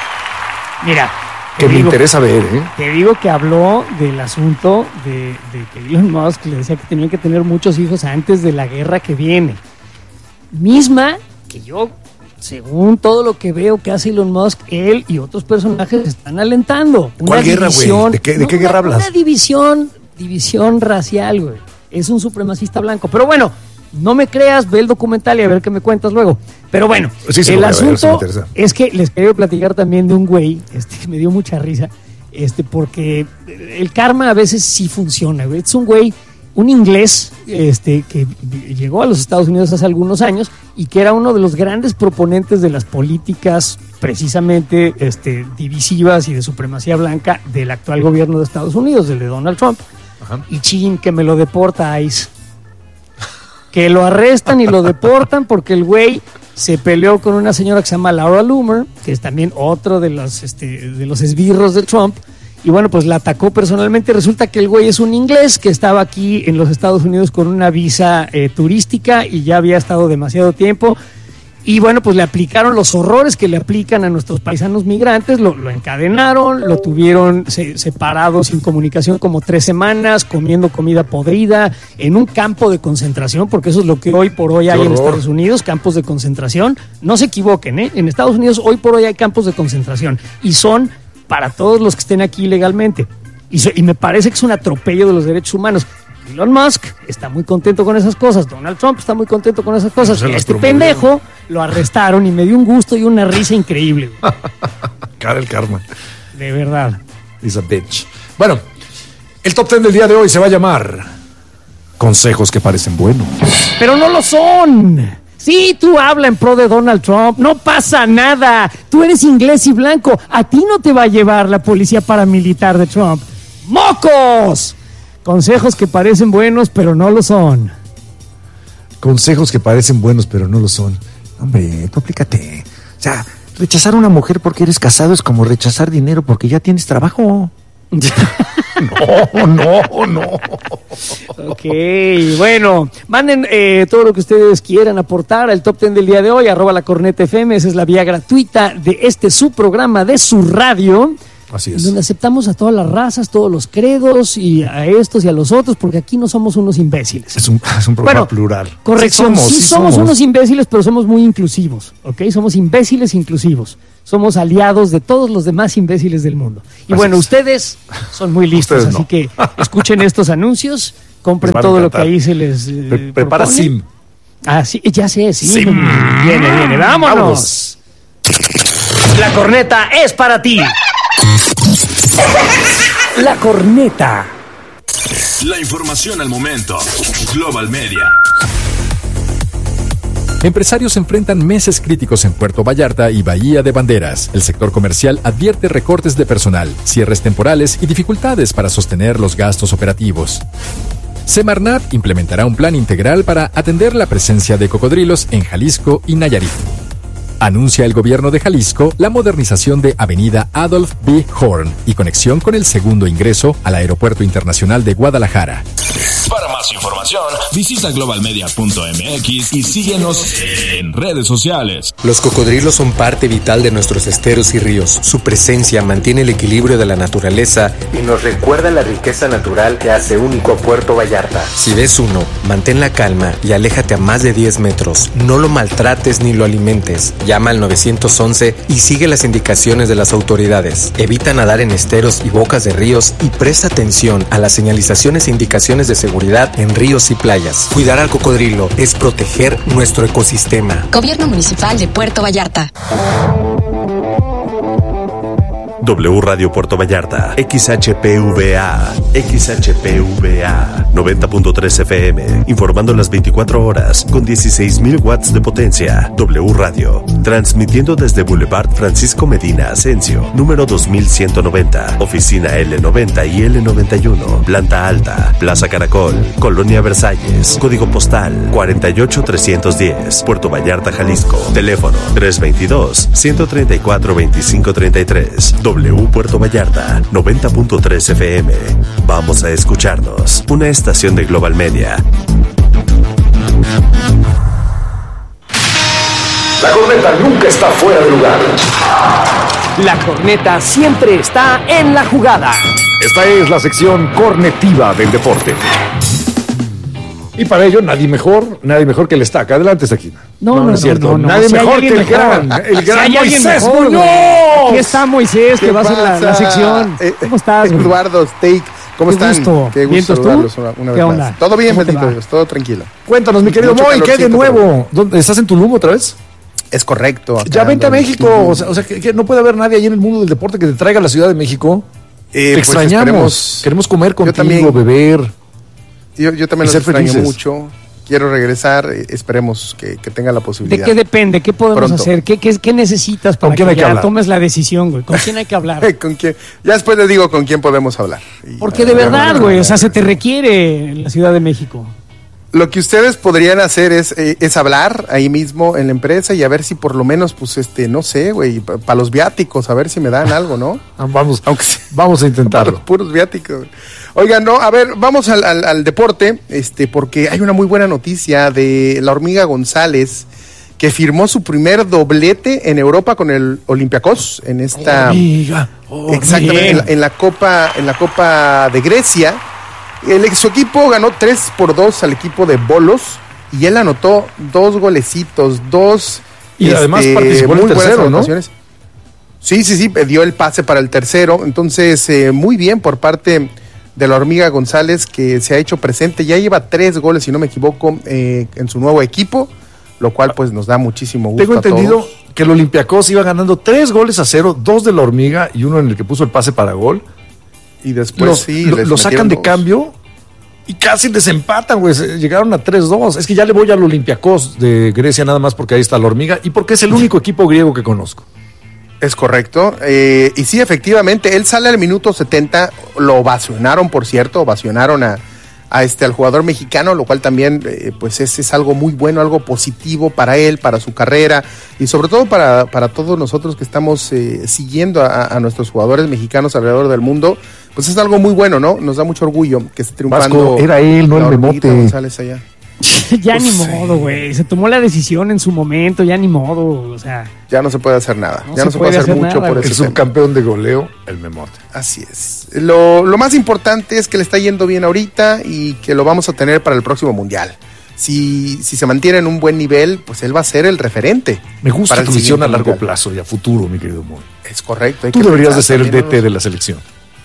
Mira. Que me digo, interesa ver, ¿eh? Te digo que habló del asunto de, de que Elon Musk le decía que tenía que tener muchos hijos antes de la guerra que viene. Misma que yo, según todo lo que veo que hace Elon Musk, él y otros personajes están alentando. Una ¿Cuál guerra, división, güey? ¿De qué, de no, qué guerra una, hablas? Una división, división racial, güey. Es un supremacista blanco. Pero bueno, no me creas, ve el documental y a ver qué me cuentas luego. Pero bueno, Sí, sí, el lo voy a ver, sí me asunto interesa. es que les quería platicar también de un güey, este, que me dio mucha risa, este, porque el karma a veces sí funciona, güey. Es un güey, un inglés, este, que llegó a los Estados Unidos hace algunos años y que era uno de los grandes proponentes de las políticas precisamente este, divisivas y de supremacía blanca del actual gobierno de Estados Unidos, del de Donald Trump. Ajá. Y chin, que me lo deporta ICE. Que lo arrestan y lo deportan porque el güey se peleó con una señora que se llama Laura Loomer, que es también otro de los, este, de los esbirros de Trump. Y bueno, pues la atacó personalmente. Resulta que el güey es un inglés que estaba aquí en los Estados Unidos con una visa eh, turística y ya había estado demasiado tiempo. Y bueno, pues le aplicaron los horrores que le aplican a nuestros paisanos migrantes, lo, lo encadenaron, lo tuvieron se, separado sin comunicación como tres semanas, comiendo comida podrida, en un campo de concentración, porque eso es lo que hoy por hoy hay en Estados Unidos, campos de concentración. No se equivoquen, ¿eh? En Estados Unidos hoy por hoy hay campos de concentración y son para todos los que estén aquí ilegalmente. Y, so, y me parece que es un atropello de los derechos humanos. Elon Musk está muy contento con esas cosas, Donald Trump está muy contento con esas cosas. No se las Este promovieron. pendejo lo arrestaron y me dio un gusto y una risa increíble. Güey. Cara el karma. De verdad. Is a bitch. Bueno, el top ten del día de hoy se va a llamar Consejos que parecen buenos. Pero no lo son. Sí, tú habla en pro de Donald Trump, no pasa nada. Tú eres inglés y blanco, a ti no te va a llevar la policía paramilitar de Trump. ¡Mocos! Consejos que parecen buenos, pero no lo son. Consejos que parecen buenos, pero no lo son. Hombre, tú aplícate. O sea, rechazar a una mujer porque eres casado es como rechazar dinero porque ya tienes trabajo. No, no, no. Ok, bueno, manden eh, todo lo que ustedes quieran aportar al top ten del día de hoy, arroba la corneta F M, esa es la vía gratuita de este su programa, de su radio. Así es. Donde aceptamos a todas las razas, todos los credos y a estos y a los otros, porque aquí no somos unos imbéciles. Es un, es un programa Bueno, plural. Corrección, Sí somos, sí, sí somos, somos unos imbéciles, pero somos muy inclusivos, ¿ok? Somos imbéciles inclusivos. Somos aliados de todos los demás imbéciles del mundo. Y Así bueno, es. ustedes son muy listos, Ustedes no. así que escuchen estos anuncios, compren Les van a todo lo que encantar. ahí se les eh, Pre- prepara propone. Sim. Ah, sí, ya sé, sí. Sim. Viene, viene, vámonos. Vámonos. La corneta es para ti. La corneta. La información al momento. Global Media. Empresarios enfrentan meses críticos en Puerto Vallarta y Bahía de Banderas. El sector comercial advierte recortes de personal, cierres temporales y dificultades para sostener los gastos operativos. Semarnat implementará un plan integral para atender la presencia de cocodrilos en Jalisco y Nayarit. Anuncia el gobierno de Jalisco la modernización de Avenida Adolf B. Horn y conexión con el segundo ingreso al Aeropuerto Internacional de Guadalajara. Para más información, visita global media punto m x y síguenos en redes sociales. Los cocodrilos son parte vital de nuestros esteros y ríos. Su presencia mantiene el equilibrio de la naturaleza y nos recuerda la riqueza natural que hace único a Puerto Vallarta. Si ves uno, mantén la calma y aléjate a más de diez metros. No lo maltrates ni lo alimentes. Llama al nueve once y sigue las indicaciones de las autoridades. Evita nadar en esteros y bocas de ríos y presta atención a las señalizaciones e indicaciones de seguridad en ríos y playas. Cuidar al cocodrilo es proteger nuestro ecosistema. Gobierno Municipal de Puerto Vallarta. W Radio Puerto Vallarta, X H P V A, X H P V A, noventa punto tres F M, informando las veinticuatro horas con dieciséis mil watts de potencia. W Radio, transmitiendo desde Boulevard Francisco Medina Asensio, número dos mil ciento noventa, oficina L noventa y L noventa y uno, planta alta, Plaza Caracol, Colonia Versalles, código postal cuarenta y ocho trescientos diez, Puerto Vallarta, Jalisco, teléfono tres veintidós, ciento treinta y cuatro, veinticinco treinta y tres. W Puerto Vallarta, noventa punto tres F M. Vamos a escucharnos. Una estación de Global Media. La corneta nunca está fuera de lugar. La corneta siempre está en la jugada. Esta es la sección cornetiva del deporte. Y para ello, nadie mejor, nadie mejor que el Estaca. Adelante, Estaquina. No, no, no, es cierto. no, no, Nadie si mejor hay que el alguien gran, mejor. el Si gran hay alguien Moisés mejor, Muñoz. güey. Aquí está Moisés, que ¿Qué va a ser la, la pasa? sección. Eh, ¿Cómo estás, güey? Eduardo, Steak, ¿cómo Qué están? gusto. Qué gusto ¿Vientos tú? saludarlos una, una ¿Qué vez onda? más. Todo bien, ¿Cómo te bendito va? Dios, todo tranquilo. Cuéntanos, mi querido Mucho Moy, ¿qué hay de calorcito, nuevo? ¿Dónde, ¿Estás en Tulum otra vez? Es correcto. acá Ya vente a ando en México. Tulum. O sea, o sea, que, que no puede haber nadie ahí en el mundo del deporte que te traiga a la Ciudad de México. Eh, te pues extrañamos. esperemos. Queremos comer Yo contigo, también. beber. Yo, yo también y los ser extraño felices. mucho. Quiero regresar. eh, esperemos que, que tenga la ¿De posibilidad. qué depende? ¿Qué podemos Pronto. hacer? ¿Qué, qué, qué necesitas para ¿Con quién que hay que ya hablar? tomes la decisión, güey? ¿Con quién hay que hablar? ¿Con quién? Ya después les digo con quién podemos hablar. Y- Porque de verdad, güey, o sea, se te requiere en la Ciudad de México. Lo que ustedes podrían hacer es, eh, es hablar ahí mismo en la empresa y a ver si por lo menos, pues, este, no sé, güey, para los viáticos, a ver si me dan algo, ¿no? Vamos, Aunque sea, vamos a para intentarlo. los puros viáticos. Oigan, no, a ver, vamos al, al, al deporte, este, porque hay una muy buena noticia de la Hormiga González, que firmó su primer doblete en Europa con el Olympiacos en esta Hormiga, exactamente en la, en la Copa, en la Copa de Grecia. El, su equipo ganó tres por dos al equipo de Bolos y él anotó dos golecitos, dos Y además participó en el muy buenas tercero, ¿no? anotaciones. Sí, sí, sí, dio el pase para el tercero. Entonces, eh, muy bien por parte de la Hormiga González, que se ha hecho presente. Ya lleva tres goles, si no me equivoco, eh, en su nuevo equipo, lo cual pues nos da muchísimo gusto. Tengo a entendido todos. que el Olympiacos iba ganando tres goles a cero, dos de la Hormiga y uno en el que puso el pase para gol. Y después lo, sí, lo, les lo sacan metieron de dos. cambio y casi desempatan, güey. Se- Llegaron a tres dos. Es que ya le voy al Olympiacos de Grecia nada más porque ahí está la Hormiga y porque es el único equipo griego que conozco. Es correcto. Eh, y sí, efectivamente, él sale al minuto setenta, lo ovacionaron, por cierto, ovacionaron a, a este, al jugador mexicano, lo cual también eh, pues es, es algo muy bueno, algo positivo para él, para su carrera y sobre todo para, para todos nosotros que estamos eh, siguiendo a, a nuestros jugadores mexicanos alrededor del mundo. Pues es algo muy bueno, ¿no? Nos da mucho orgullo que esté triunfando. Vasco, era él, no la el Hormiguita Memote. González allá. Ya ni modo, güey. Se tomó la decisión en su momento, ya ni modo, o sea. Ya no se puede hacer nada. No ya se no se puede puede hacer, hacer mucho nada, por güey. eso. El subcampeón de goleo, el Memote. Así es. Lo, lo más importante es que le está yendo bien ahorita y que lo vamos a tener para el próximo Mundial. Si, si se mantiene en un buen nivel, pues él va a ser el referente. Me gusta para tu el visión a siguiente largo mundial. plazo y a futuro, mi querido Moy. Es correcto. hay Tú que deberías de pensar ser el D también T en de los- la selección.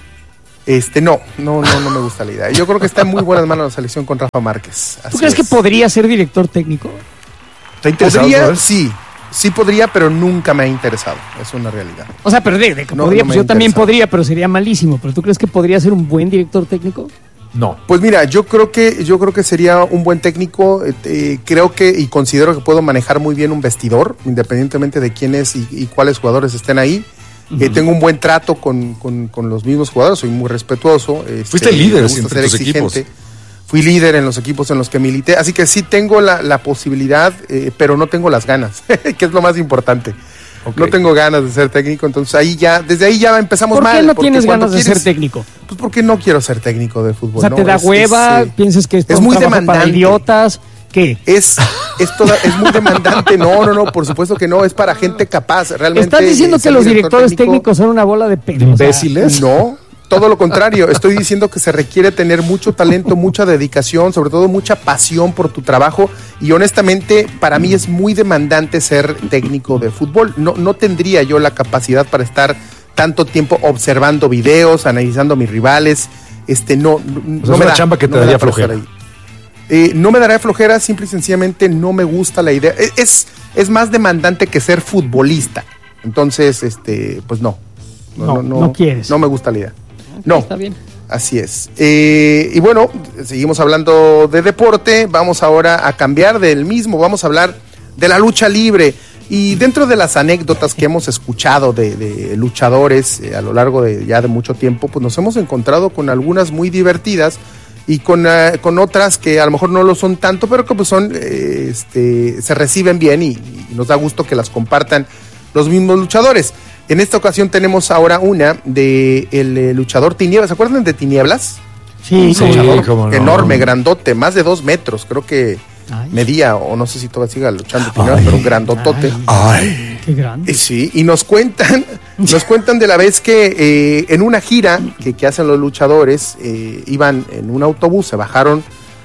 Este, no, no, no, no me gusta la idea. Yo creo que está en muy buenas manos la selección con Rafa Márquez. ¿Tú Así crees es. que podría ser director técnico? ¿Está interesado? Podría, ¿sabes? sí. Sí podría, pero nunca me ha interesado. Es una realidad. O sea, pero de, de que No, podría, no pues me yo también interesa. podría, pero sería malísimo. ¿Pero tú crees que podría ser un buen director técnico? No. Pues mira, yo creo que yo creo que sería un buen técnico. eh, eh, creo que y considero que puedo manejar muy bien un vestidor, independientemente de quién es y, y cuáles jugadores estén ahí. Eh, tengo un buen trato con, con, con los mismos jugadores, soy muy respetuoso. este, Fuiste líder me gusta siempre ser en tus exigente. equipos. Fui líder en los equipos en los que milité, así que sí tengo la, la posibilidad, eh, pero no tengo las ganas, que es lo más importante. Ok. No tengo ganas de ser técnico, entonces ahí ya, desde ahí ya empezamos ¿Por mal. qué no porque tienes cuando ganas de quieres- ser técnico? Pues porque no quiero ser técnico de fútbol. O sea, ¿no? te da Es- hueva, es, eh, piensas que es, es un muy trabajo para demandante. idiotas. ¿Qué? Es, es, toda, es muy demandante. No, no, no, por supuesto que no. Es para gente capaz. Realmente. ¿Estás diciendo eh, que ser los director directores técnico- técnicos son una bola de pelos? ¿Imbéciles? No, todo lo contrario. Estoy diciendo que se requiere tener mucho talento, mucha dedicación, sobre todo mucha pasión por tu trabajo. Y honestamente, para mí es muy demandante ser técnico de fútbol. No, no tendría yo la capacidad para estar tanto tiempo observando videos, analizando a mis rivales. Este, no, no, O sea, es me una da, chamba que te no me daría da para flojera. estar ahí. Eh, no me dará flojera, simple y sencillamente no me gusta la idea. Es, es, es más demandante que ser futbolista. Entonces, este, pues no. No, no quieres. No me gusta la idea. No. Está bien. Así es. Eh, y bueno, seguimos hablando de deporte. Vamos ahora a cambiar del mismo. Vamos a hablar de la lucha libre. Y dentro de las anécdotas que hemos escuchado de, de luchadores eh, a lo largo de ya de mucho tiempo, pues nos hemos encontrado con algunas muy divertidas y con, uh, con otras que a lo mejor no lo son tanto, pero que pues son, eh, este, se reciben bien y, y nos da gusto que las compartan los mismos luchadores. En esta ocasión tenemos ahora una de el eh, luchador Tinieblas. ¿Se acuerdan de Tinieblas? Sí, Un luchador cómo no. enorme, grandote, más de dos metros, creo que Ay. medía, o no sé si todavía siga luchando Tinieblas, pero un grandotote. Ay. Qué grande. Eh, Sí, y nos cuentan, nos cuentan de la vez que eh, en una gira que, que hacen los luchadores, eh, iban en un autobús, se bajaron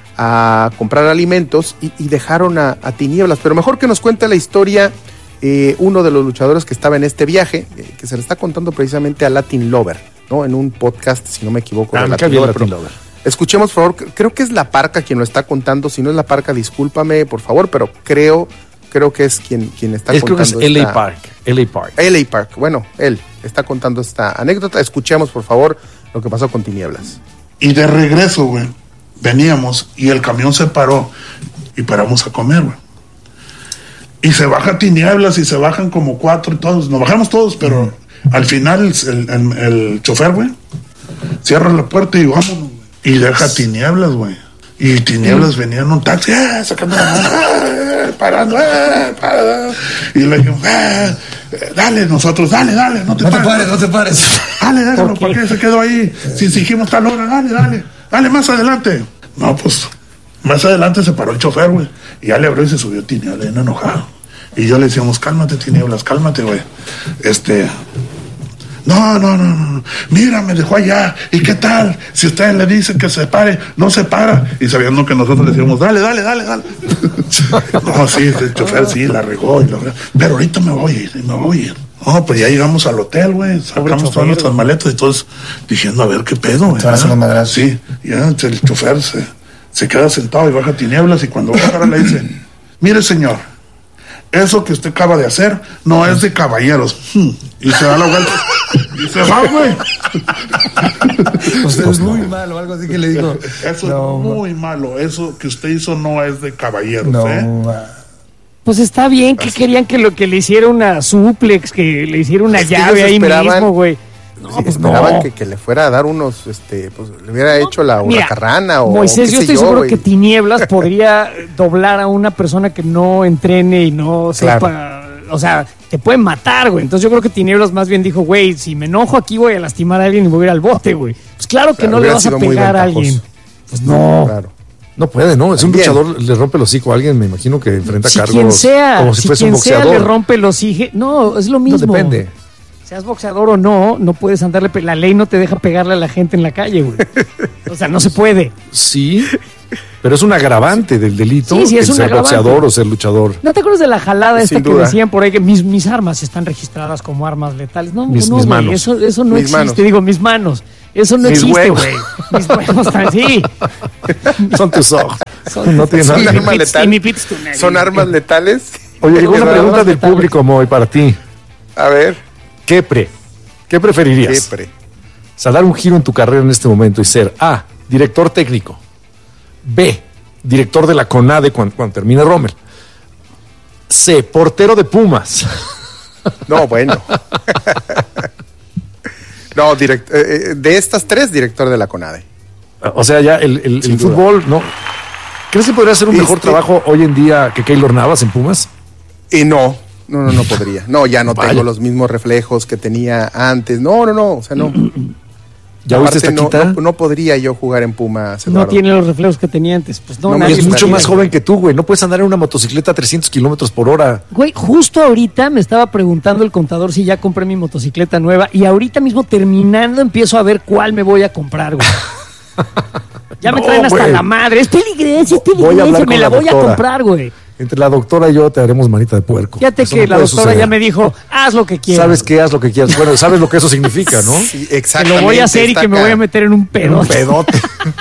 a comprar alimentos y, y dejaron a, a Tinieblas. Pero mejor que nos cuente la historia eh, uno de los luchadores que estaba en este viaje, eh, que se le está contando precisamente a Latin Lover, ¿no? En un podcast, si no me equivoco, Ah, de me Latin cae bien Lover, Latin pero- Lover. Escuchemos, por favor, creo que es La Parca quien lo está contando. Si no es La Parca, discúlpame, por favor, pero creo, creo que es quien, quien está Es, creo que contando. es L A esta- Park. L A Park. L A Park, bueno, él está contando esta anécdota. Escuchemos, por favor, lo que pasó con Tinieblas. Y de regreso, güey, veníamos y el camión se paró y paramos a comer, güey. Y se baja Tinieblas y se bajan como cuatro y todos. Nos bajamos todos, pero al final el, el, el chofer, güey, cierra la puerta y vámonos, güey. Y deja Tinieblas, güey. Y Tinieblas venía en un taxi, ¡eh! Sacando la mano, ¡eh! Parando, ¡eh! Parando. Y le dijimos, ¡eh! Dale, nosotros, dale, dale, no te No te pares. pares, no te pares. Dale, déjalo, ¿por qué se quedó ahí? Si exigimos tal hora, dale, dale, dale más adelante. No, pues, más adelante se paró el chofer, güey. Y ya le abrió y se subió Tinieblas, bien enojado. Y yo le decíamos, cálmate, Tinieblas, cálmate, güey. Este, no, no, no, no, mira, me dejó allá. ¿Y qué tal? Si ustedes le dicen que se pare, no se para. Y sabiendo que nosotros le decíamos, dale, dale, dale, dale. No, sí, el chofer sí, la regó. Y la... Pero ahorita me voy a ir, me voy a ir. No, pues ya llegamos al hotel, güey. Sacamos todas nuestras maletas y todos diciendo, a ver qué pedo, güey. Te vas a los madrazos. Sí, ya el chofer se, se queda sentado y baja Tinieblas. Y cuando baja le dice, mire, señor, eso que usted acaba de hacer no es de caballeros. Hmm. Y se da la vuelta y se va, güey. Usted es muy malo, algo así que le digo. Eso No, es muy malo. Eso que usted hizo no es de caballeros, No, ¿eh? ma. Pues está bien que querían que lo que le hiciera una suplex, que le hiciera una Es que llave ellos ahí esperaban- mismo, güey. No, Sí, pues esperaban no. que, que le fuera a dar unos, este, pues le hubiera hecho la Mira, huracarrana o Moisés, qué yo sé estoy seguro güey. que Tinieblas podría doblar a una persona que no entrene y no sepa, Claro. o sea, te puede matar, güey. Entonces yo creo que Tinieblas más bien dijo, güey, si me enojo aquí voy a lastimar a alguien y me voy a ir al bote, güey. Pues claro que Claro, no le hubiera vas a sido muy pegar a ventajoso. alguien. Pues no. Claro. No puede, ¿no? Es un También. luchador, le rompe el hocico a alguien, me imagino que enfrenta Si cargos quien sea, como si, si fuese quien un sea boxeador. le rompe los hijos. No, es lo mismo. No depende. Seas boxeador o no, no puedes andarle. pe- La ley no te deja pegarle a la gente en la calle, güey. O sea, no se puede. Sí, pero es un agravante del delito Sí, sí, es el un ser agravante. boxeador o ser luchador. ¿No te acuerdas de la jalada esta Sin que duda. decían por ahí que mis, mis armas están registradas como armas letales? No, Mis- no, mis güey, manos. Eso, eso no Mis existe. manos. Digo, mis manos. Eso no Mis existe, huevos. güey. Mis huevos están sí. Son tus ojos. Son- no tiene ¿Son nada. armas pits- letales? y mi pits tunel. ¿Son armas letales? Oye, llegó una Armas pregunta del letales. público, Moy, para ti. A ver. ¿Qué pre? ¿Qué preferirías? ¿Qué pre? O sea, dar un giro en tu carrera en este momento y ser A, director técnico, B, director de la CONADE cuando, cuando termine Rommel, C, portero de Pumas. No, bueno. No, direct- eh, eh, de estas tres, director de la CONADE. O sea, ya el, el- Sin el duda. fútbol, ¿no? ¿Crees que podría hacer un mejor Este- trabajo hoy en día que Keylor Navas en Pumas? Y no, no, no, no podría. No, ya no Vaya. tengo los mismos reflejos que tenía antes. No, no, no, o sea, no. ¿Ya viste esta no, quita? no, no podría yo jugar en Pumas, No Eduardo. tiene los reflejos que tenía antes. Pues no, No, nadie Y es mucho estaría. más joven que tú, güey. No puedes andar en una motocicleta a trescientos kilómetros por hora. Güey, justo ahorita me estaba preguntando el contador si ya compré mi motocicleta nueva y ahorita mismo terminando empiezo a ver cuál me voy a comprar, güey. Ya me No, traen hasta güey. la madre. Es peligrosa, es Voy a hablar peligrosa. con Me la la voy a doctora. comprar, güey. Entre la doctora y yo te haremos manita de puerco. Fíjate Eso que no la puede doctora suceder. ya me dijo, haz lo que quieras. Sabes que haz lo que quieras. Bueno, sabes lo que eso significa, ¿no? Sí, Que exactamente. lo voy a hacer y está que me acá. voy a meter en un Un pedote. pedote.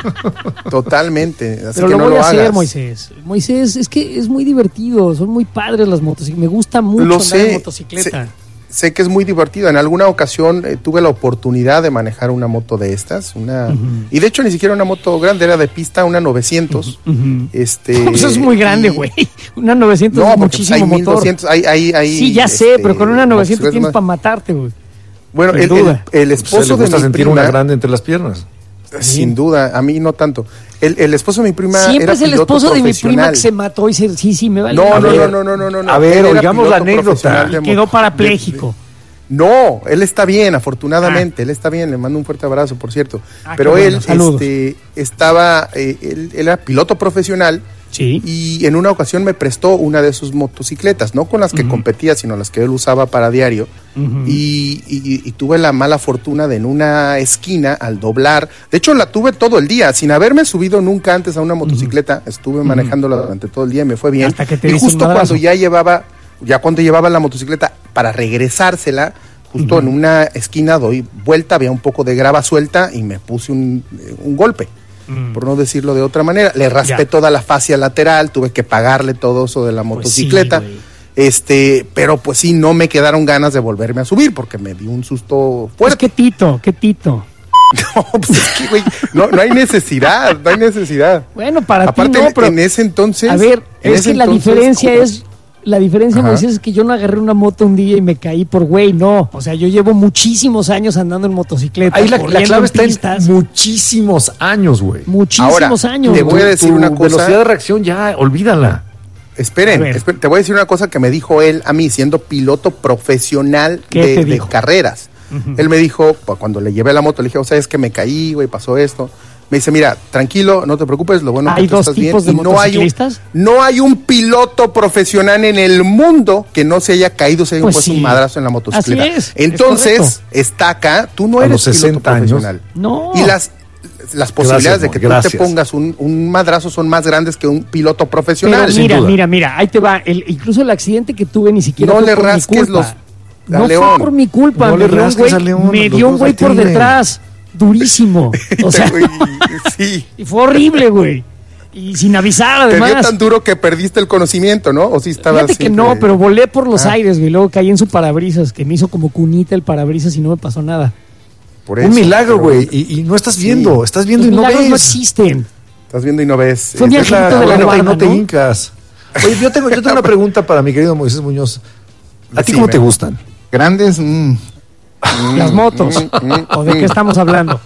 Totalmente. Así Pero que lo no voy lo a hacer, hagas. Moisés. Moisés, es que es muy divertido. Son muy padres las motocicletas. Me gusta mucho Lo andar sé, en motocicleta. Sé, sé que es muy divertido. En alguna ocasión eh, tuve la oportunidad de manejar una moto de estas. Una, Y de hecho ni siquiera una moto grande, era de pista, una novecientos. Ujú. Este, Pues es muy grande, y- güey. Una novecientos No, es porque pues, muchísimo hay motor. mil doscientos, hay, hay, hay, Sí, ya sé, este, pero con una novecientos motocicletas tienes más- para matarte, güey. Bueno, sin el, duda. el, el Pues, esposo le gusta de mi sentir prima, una grande entre las piernas. sin duda, a mí no tanto. El, el esposo de mi prima Siempre era es el piloto esposo de mi prima profesional. que se mató y se, sí, sí, me vale. No, madre. no, no, no, no, no, no. A ver, Él era oigamos la piloto anécdota. profesional de Y quedó moto- parapléjico. No, él está bien, afortunadamente, él está bien, le mando un fuerte abrazo, por cierto. Ah, Pero qué él bueno, saludos. este, estaba, eh, él, él era piloto profesional Sí. y en una ocasión me prestó una de sus motocicletas, no con las que Ujú. competía, sino las que él usaba para diario. Ujú. y, y- y tuve la mala fortuna de en una esquina, al doblar, de hecho la tuve todo el día, sin haberme subido nunca antes a una motocicleta, estuve manejándola durante todo el día y me fue bien. Hasta que te y diste un justo madrazo. cuando ya llevaba, ya cuando llevaba la motocicleta para regresársela, justo en una esquina doy vuelta, había un poco de grava suelta y me puse un, eh, un golpe. Por no decirlo de otra manera, le raspé Ya. toda la fascia lateral, tuve que pagarle todo eso de la Pues sí, motocicleta. güey. Este, pero pues sí, no me quedaron ganas de volverme a subir porque me dio un susto Pues fuerte. qué tito, qué tito. No, pues es que, güey, no, no hay necesidad, no hay necesidad. Bueno, para Aparte, ti no, pero en ese entonces. a ver, en es ese que la entonces, diferencia ¿cómo? es la diferencia, Ajá. Moisés, es que yo no agarré una moto un día y me caí por güey, no. O sea, yo llevo muchísimos años andando en motocicleta. Ahí la, la corriendo clave en está pistas, en muchísimos años, güey. muchísimos Ahora, años. te güey. voy a decir Tu una cosa. velocidad de reacción ya, olvídala. Esperen, A ver. esperen, te voy a decir una cosa que me dijo él a mí, siendo piloto profesional ¿Qué de, te de dijo? carreras. Él me dijo, pues, cuando le llevé la moto, le dije, o sea, es que me caí, güey, pasó esto. Me dice, mira, tranquilo, no te preocupes, lo bueno es ¿Hay que tú dos estás bien. tipos de Y no hay, un, motociclistas? no hay un piloto profesional en el mundo que no se haya caído, se haya Pues puesto sí. un madrazo en la motocicleta. Así es, es Entonces, correcto. está acá, tú no A eres los piloto sesenta años. profesional. No. Y las, las posibilidades de que amor, tú te gracias. pongas un, un madrazo son más grandes que un piloto Pero profesional. mira, duda. mira, mira, ahí te va. El, incluso el accidente que tuve ni siquiera No fue le por mi rasques culpa. los- a No León. fue por mi culpa. No me le dio un rasques güey, a León, me los dio un dos güey al por tigre. detrás. Durísimo. O sea, Güey, sí. y fue horrible, güey. Y sin avisar, Te dio además. tan duro que perdiste el conocimiento, ¿no? O sí estabas Fíjate que siempre- no, pero volé por los Ah. aires, güey. Luego caí en su parabrisas, que me hizo como cunita el parabrisas y no me pasó nada. Por Un eso, milagro, pero- güey. Y, y no estás viendo, Sí. estás viendo Los y no milagros ves. no existen. Estás viendo y no ves. Fue un Eh, Es la viajito de la abuela, guarda, no te ¿no? hincas. Oye, yo tengo, yo tengo una pregunta para mi querido Moisés Muñoz. ¿A ti cómo Decime. te gustan? Grandes, mm, Las motos. mm, mm, ¿O de qué mm. estamos hablando?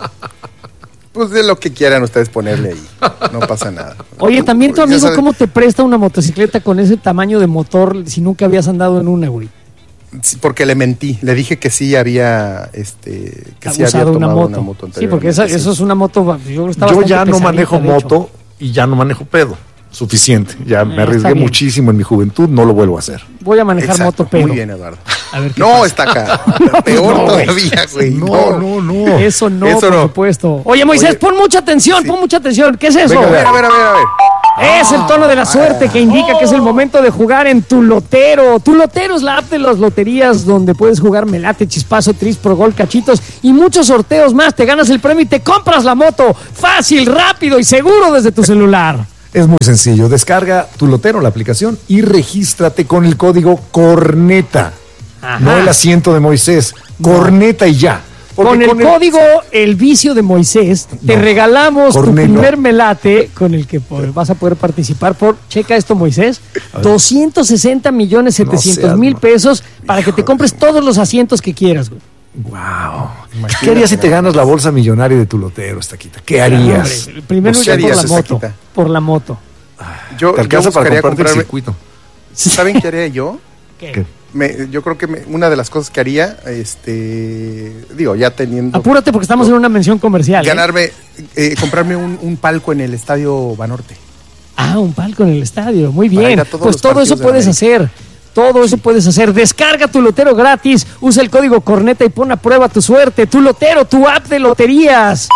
Pues de lo que quieran ustedes ponerle ahí. No pasa nada. Oye, Tú- también tu ya amigo, sabes- ¿cómo te presta una motocicleta con ese tamaño de motor si nunca habías andado en una, güey? Sí, porque le mentí. Le dije que sí había, este, que sí había Abusado de tomado una una moto. moto. Sí, porque esa- anteriormente, eso es una moto. Yo, creo que está Yo bastante ya no pesadita, manejo de hecho. moto y ya no manejo pedo. Suficiente. Ya me Eh, arriesgué está bien. muchísimo en mi juventud, no lo vuelvo a hacer. Voy a manejar Exacto, moto pedo. Muy bien, Eduardo. A ver qué No, pasa. está acá. Peor No, güey. todavía, güey. No, no, no. Eso no, Eso por no. supuesto. Oye, Moisés, Oye. pon mucha atención, pon mucha atención. ¿Qué es eso? Venga, a ver, a ver, a ver, a ver. Es el tono de la suerte que indica que es el momento de jugar en Tu Lotero. Tu Lotero es la app de las loterías donde puedes jugar Melate, Chispazo, Tris, Pro Gol, Cachitos y muchos sorteos más. Te ganas el premio y te compras la moto. Fácil, rápido y seguro desde tu celular. Es muy sencillo. Descarga Tu Lotero, la aplicación, y regístrate con el código CORNETA. Ajá. No el asiento de Moisés. Corneta y ya. Porque Con el código El Vicio de Moisés te No, regalamos tu Corneta. primer melate con el que po- vas a poder participar por, checa esto Moisés, doscientos sesenta millones setecientos seas mil ma- pesos para que te compres todos los asientos que quieras, güey. Wow. ¿Qué harías si te ganas la bolsa millonaria de Tu Lotero, Estaquita? ¿Qué harías? Hombre, primero Pues, ya ¿qué por la harías, moto, Estaquita? por la moto. Yo, Te yo alcanza para buscaría comprarte el comprarme- circuito. ¿Saben qué haría yo? ¿Qué? Me- yo creo que me- una de las cosas que haría, este, digo, ya teniendo... Apúrate porque estamos en una mención comercial. ¿eh? Ganarme, eh, comprarme un, un palco en el Estadio Banorte. Ah, un palco en el estadio, muy Para ir bien. a todos Pues los todo partidos eso de puedes América. hacer. Todo eso puedes hacer. Descarga Tu Lotero gratis. Usa el código Corneta y pon a prueba tu suerte. Tu Lotero, tu app de loterías.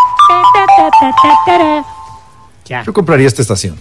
Ya. Yo compraría esta estación.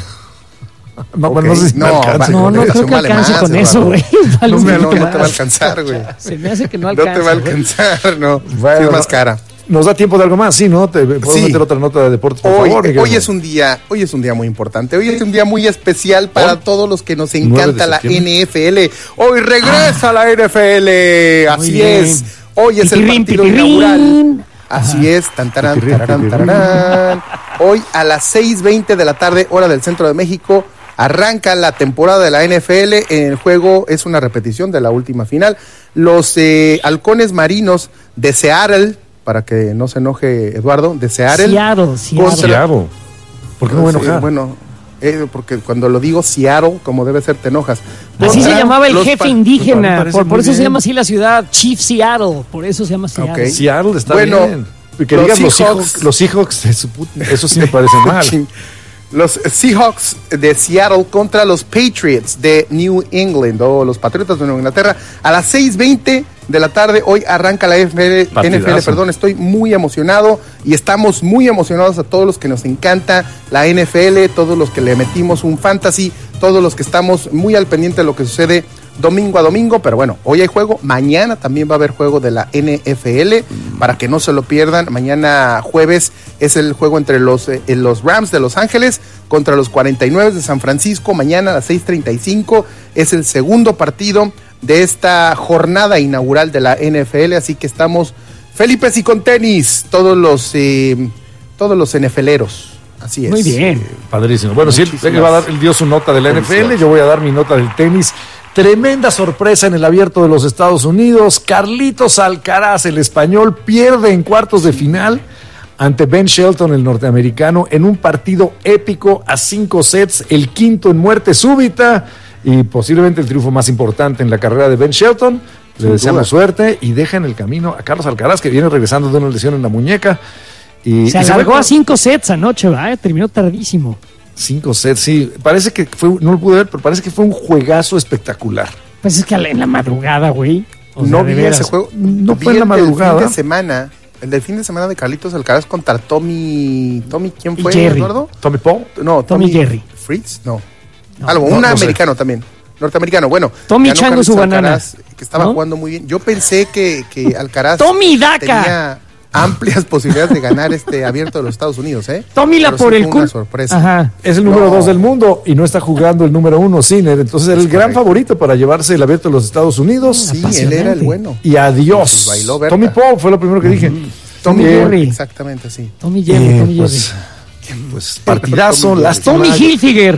No, Ok. bueno, no sé si me No, alcance va- No, con no eso. creo que vale alcance más, con Eduardo. eso, güey. Vale No, un no, no, poquito no te va a más. alcanzar, güey. Se me hace que no No alcanza. te va a güey. alcanzar, no. Bueno, Sí, es más cara. ¿Nos da tiempo de algo más? Sí, ¿no? ¿Te puedo Sí. meter otra nota de deportes, por Hoy, favor? Miguel? hoy es un día, hoy es un día muy importante. Hoy es un día muy especial para ¿Oh? todos los que nos nueve de encanta la septiembre. N F L. Hoy regresa la N F L. Así bien. es. Hoy es el Pitirrín, partido pitirrín. inaugural. Así es, tan, tarán, Pitirrín, tararán, pitirrín. tararán. Hoy a las seis veinte de la tarde, hora del centro de México, arranca la temporada de la N F L. El juego es una repetición de la última final. Los eh, halcones marinos de Seattle, para que no se enoje Eduardo, de Seattle. Seattle, Seattle. contra- Seattle. ¿Por qué no voy a Sí, enojar? bueno, eh, porque cuando lo digo Seattle, como debe ser, te enojas. Así se Contra llamaba el los jefe pa- me indígena. parece Por, por muy eso se bien. llama así la ciudad, Chief Seattle. Por eso se llama Seattle. Ok. Seattle está Bueno, bien. Y que los digas los Seahawks- Seahawks, los Seahawks, de su put- eso sí me parece mal. Los Seahawks de Seattle contra los Patriots de New England, o los Patriotas de Nueva Inglaterra, a las seis veinte de la tarde. Hoy arranca la N F L, Partidazo. N F L, perdón, estoy muy emocionado y estamos muy emocionados a todos los que nos encanta la N F L, todos los que le metimos un fantasy, todos los que estamos muy al pendiente de lo que sucede domingo a domingo, pero bueno, hoy hay juego, mañana también va a haber juego de la N F L, para que no se lo pierdan. Mañana jueves es el juego entre los, eh, los Rams de Los Ángeles contra los cuarenta y nueve de San Francisco. Mañana a las seis treinta y cinco es el segundo partido de esta jornada inaugural de la N F L, así que estamos Felipes y con tenis, todos los eh, todos los NFLeros. Así es. Muy bien. Padrísimo. Bueno, si él, él va a dar, él dio su nota de la N F L, yo voy a dar mi nota del tenis. Tremenda sorpresa en el Abierto de los Estados Unidos. Carlitos Alcaraz, el español, pierde en cuartos de final ante Ben Shelton, el norteamericano, en un partido épico a cinco sets, el quinto en muerte súbita y posiblemente el triunfo más importante en la carrera de Ben Shelton. Le Sin deseamos duda. suerte y deja en el camino a Carlos Alcaraz, que viene regresando de una lesión en la muñeca. Y, Se y alargó ve- a cinco sets anoche, ¿va? Eh, Terminó tardísimo. Cinco sets, sí. Parece que fue, no lo pude ver, pero parece que fue un juegazo espectacular. Pues es que en la madrugada, güey. O sea, No de vi veras. ese juego. No Vi fue en la el del madrugada. fin de semana. El del fin de semana de Carlitos Alcaraz contra Tommy. ¿Tommy quién Y fue, Jerry. Eduardo? Tommy Paul. No, Tommy Jerry. Fritz, no. No, Algo, no, un no sé. americano también. Norteamericano, bueno. Tommy ganó Chango Carlitos su banana. Alcaraz, que estaba ¿No? jugando muy bien. Yo pensé que, que Alcaraz Tommy Daca. tenía amplias posibilidades de ganar este Abierto de los Estados Unidos, ¿eh? Tommy la Pero por sí el fue culo. una sorpresa. Ajá. Es el número No. dos del mundo y no está jugando el número uno, Sinner. Entonces era el Es gran correcto. favorito para llevarse el Abierto de los Estados Unidos. Sí, él Apasionante. era el bueno. Y adiós. Pues bailó Berta. Tommy Paul fue lo primero que dije. Tommy Eh, Jerry. Jerry. Exactamente, sí. Tommy Jerry, eh, Tommy pues, Jerry. pues partidazo, Tommy lástima. Tommy Hilfiger.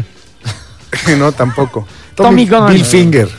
no, tampoco. Tommy Gunn. Bill Finger.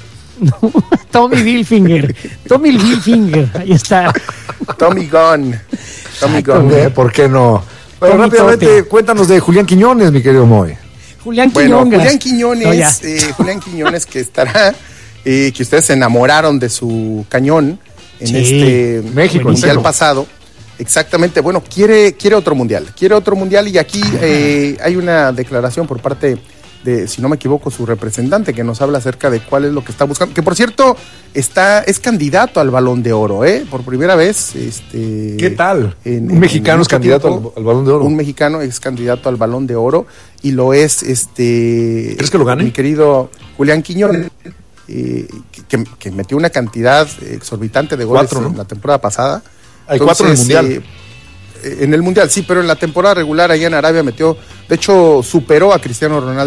Tommy Hilfiger. Tommy Hilfiger. Ahí está. Tommy Gunn. Tommy Exacto, Gunn. güey. Eh, ¿Por qué no? Pero Tommy rápidamente, Tote. cuéntanos de Julián Quiñones, mi querido Moy. Julián Bueno, Quiñongas. Julián Quiñones, No, ya. eh, Julián Quiñones que estará, eh, que ustedes se enamoraron de su cañón en Sí, este México, mundial entero. pasado. Exactamente, bueno, quiere, quiere otro mundial, quiere otro mundial y aquí eh, hay una declaración por parte de, si no me equivoco, su representante que nos habla acerca de cuál es lo que está buscando, que por cierto está es candidato al Balón de Oro, ¿eh? Por primera vez. Este, ¿Qué tal? En, un mexicano en es candidato tiempo, al, al Balón de Oro. Un mexicano es candidato al Balón de Oro y lo es, este... ¿Crees que lo gane? Mi querido Julián Quiñones. Eh, que, que metió una cantidad exorbitante de goles cuatro, ¿no? en la temporada pasada. Hay Entonces, cuatro en el Mundial. Eh, en el Mundial, sí, pero en la temporada regular allá en Arabia metió, de hecho, superó a Cristiano Ronaldo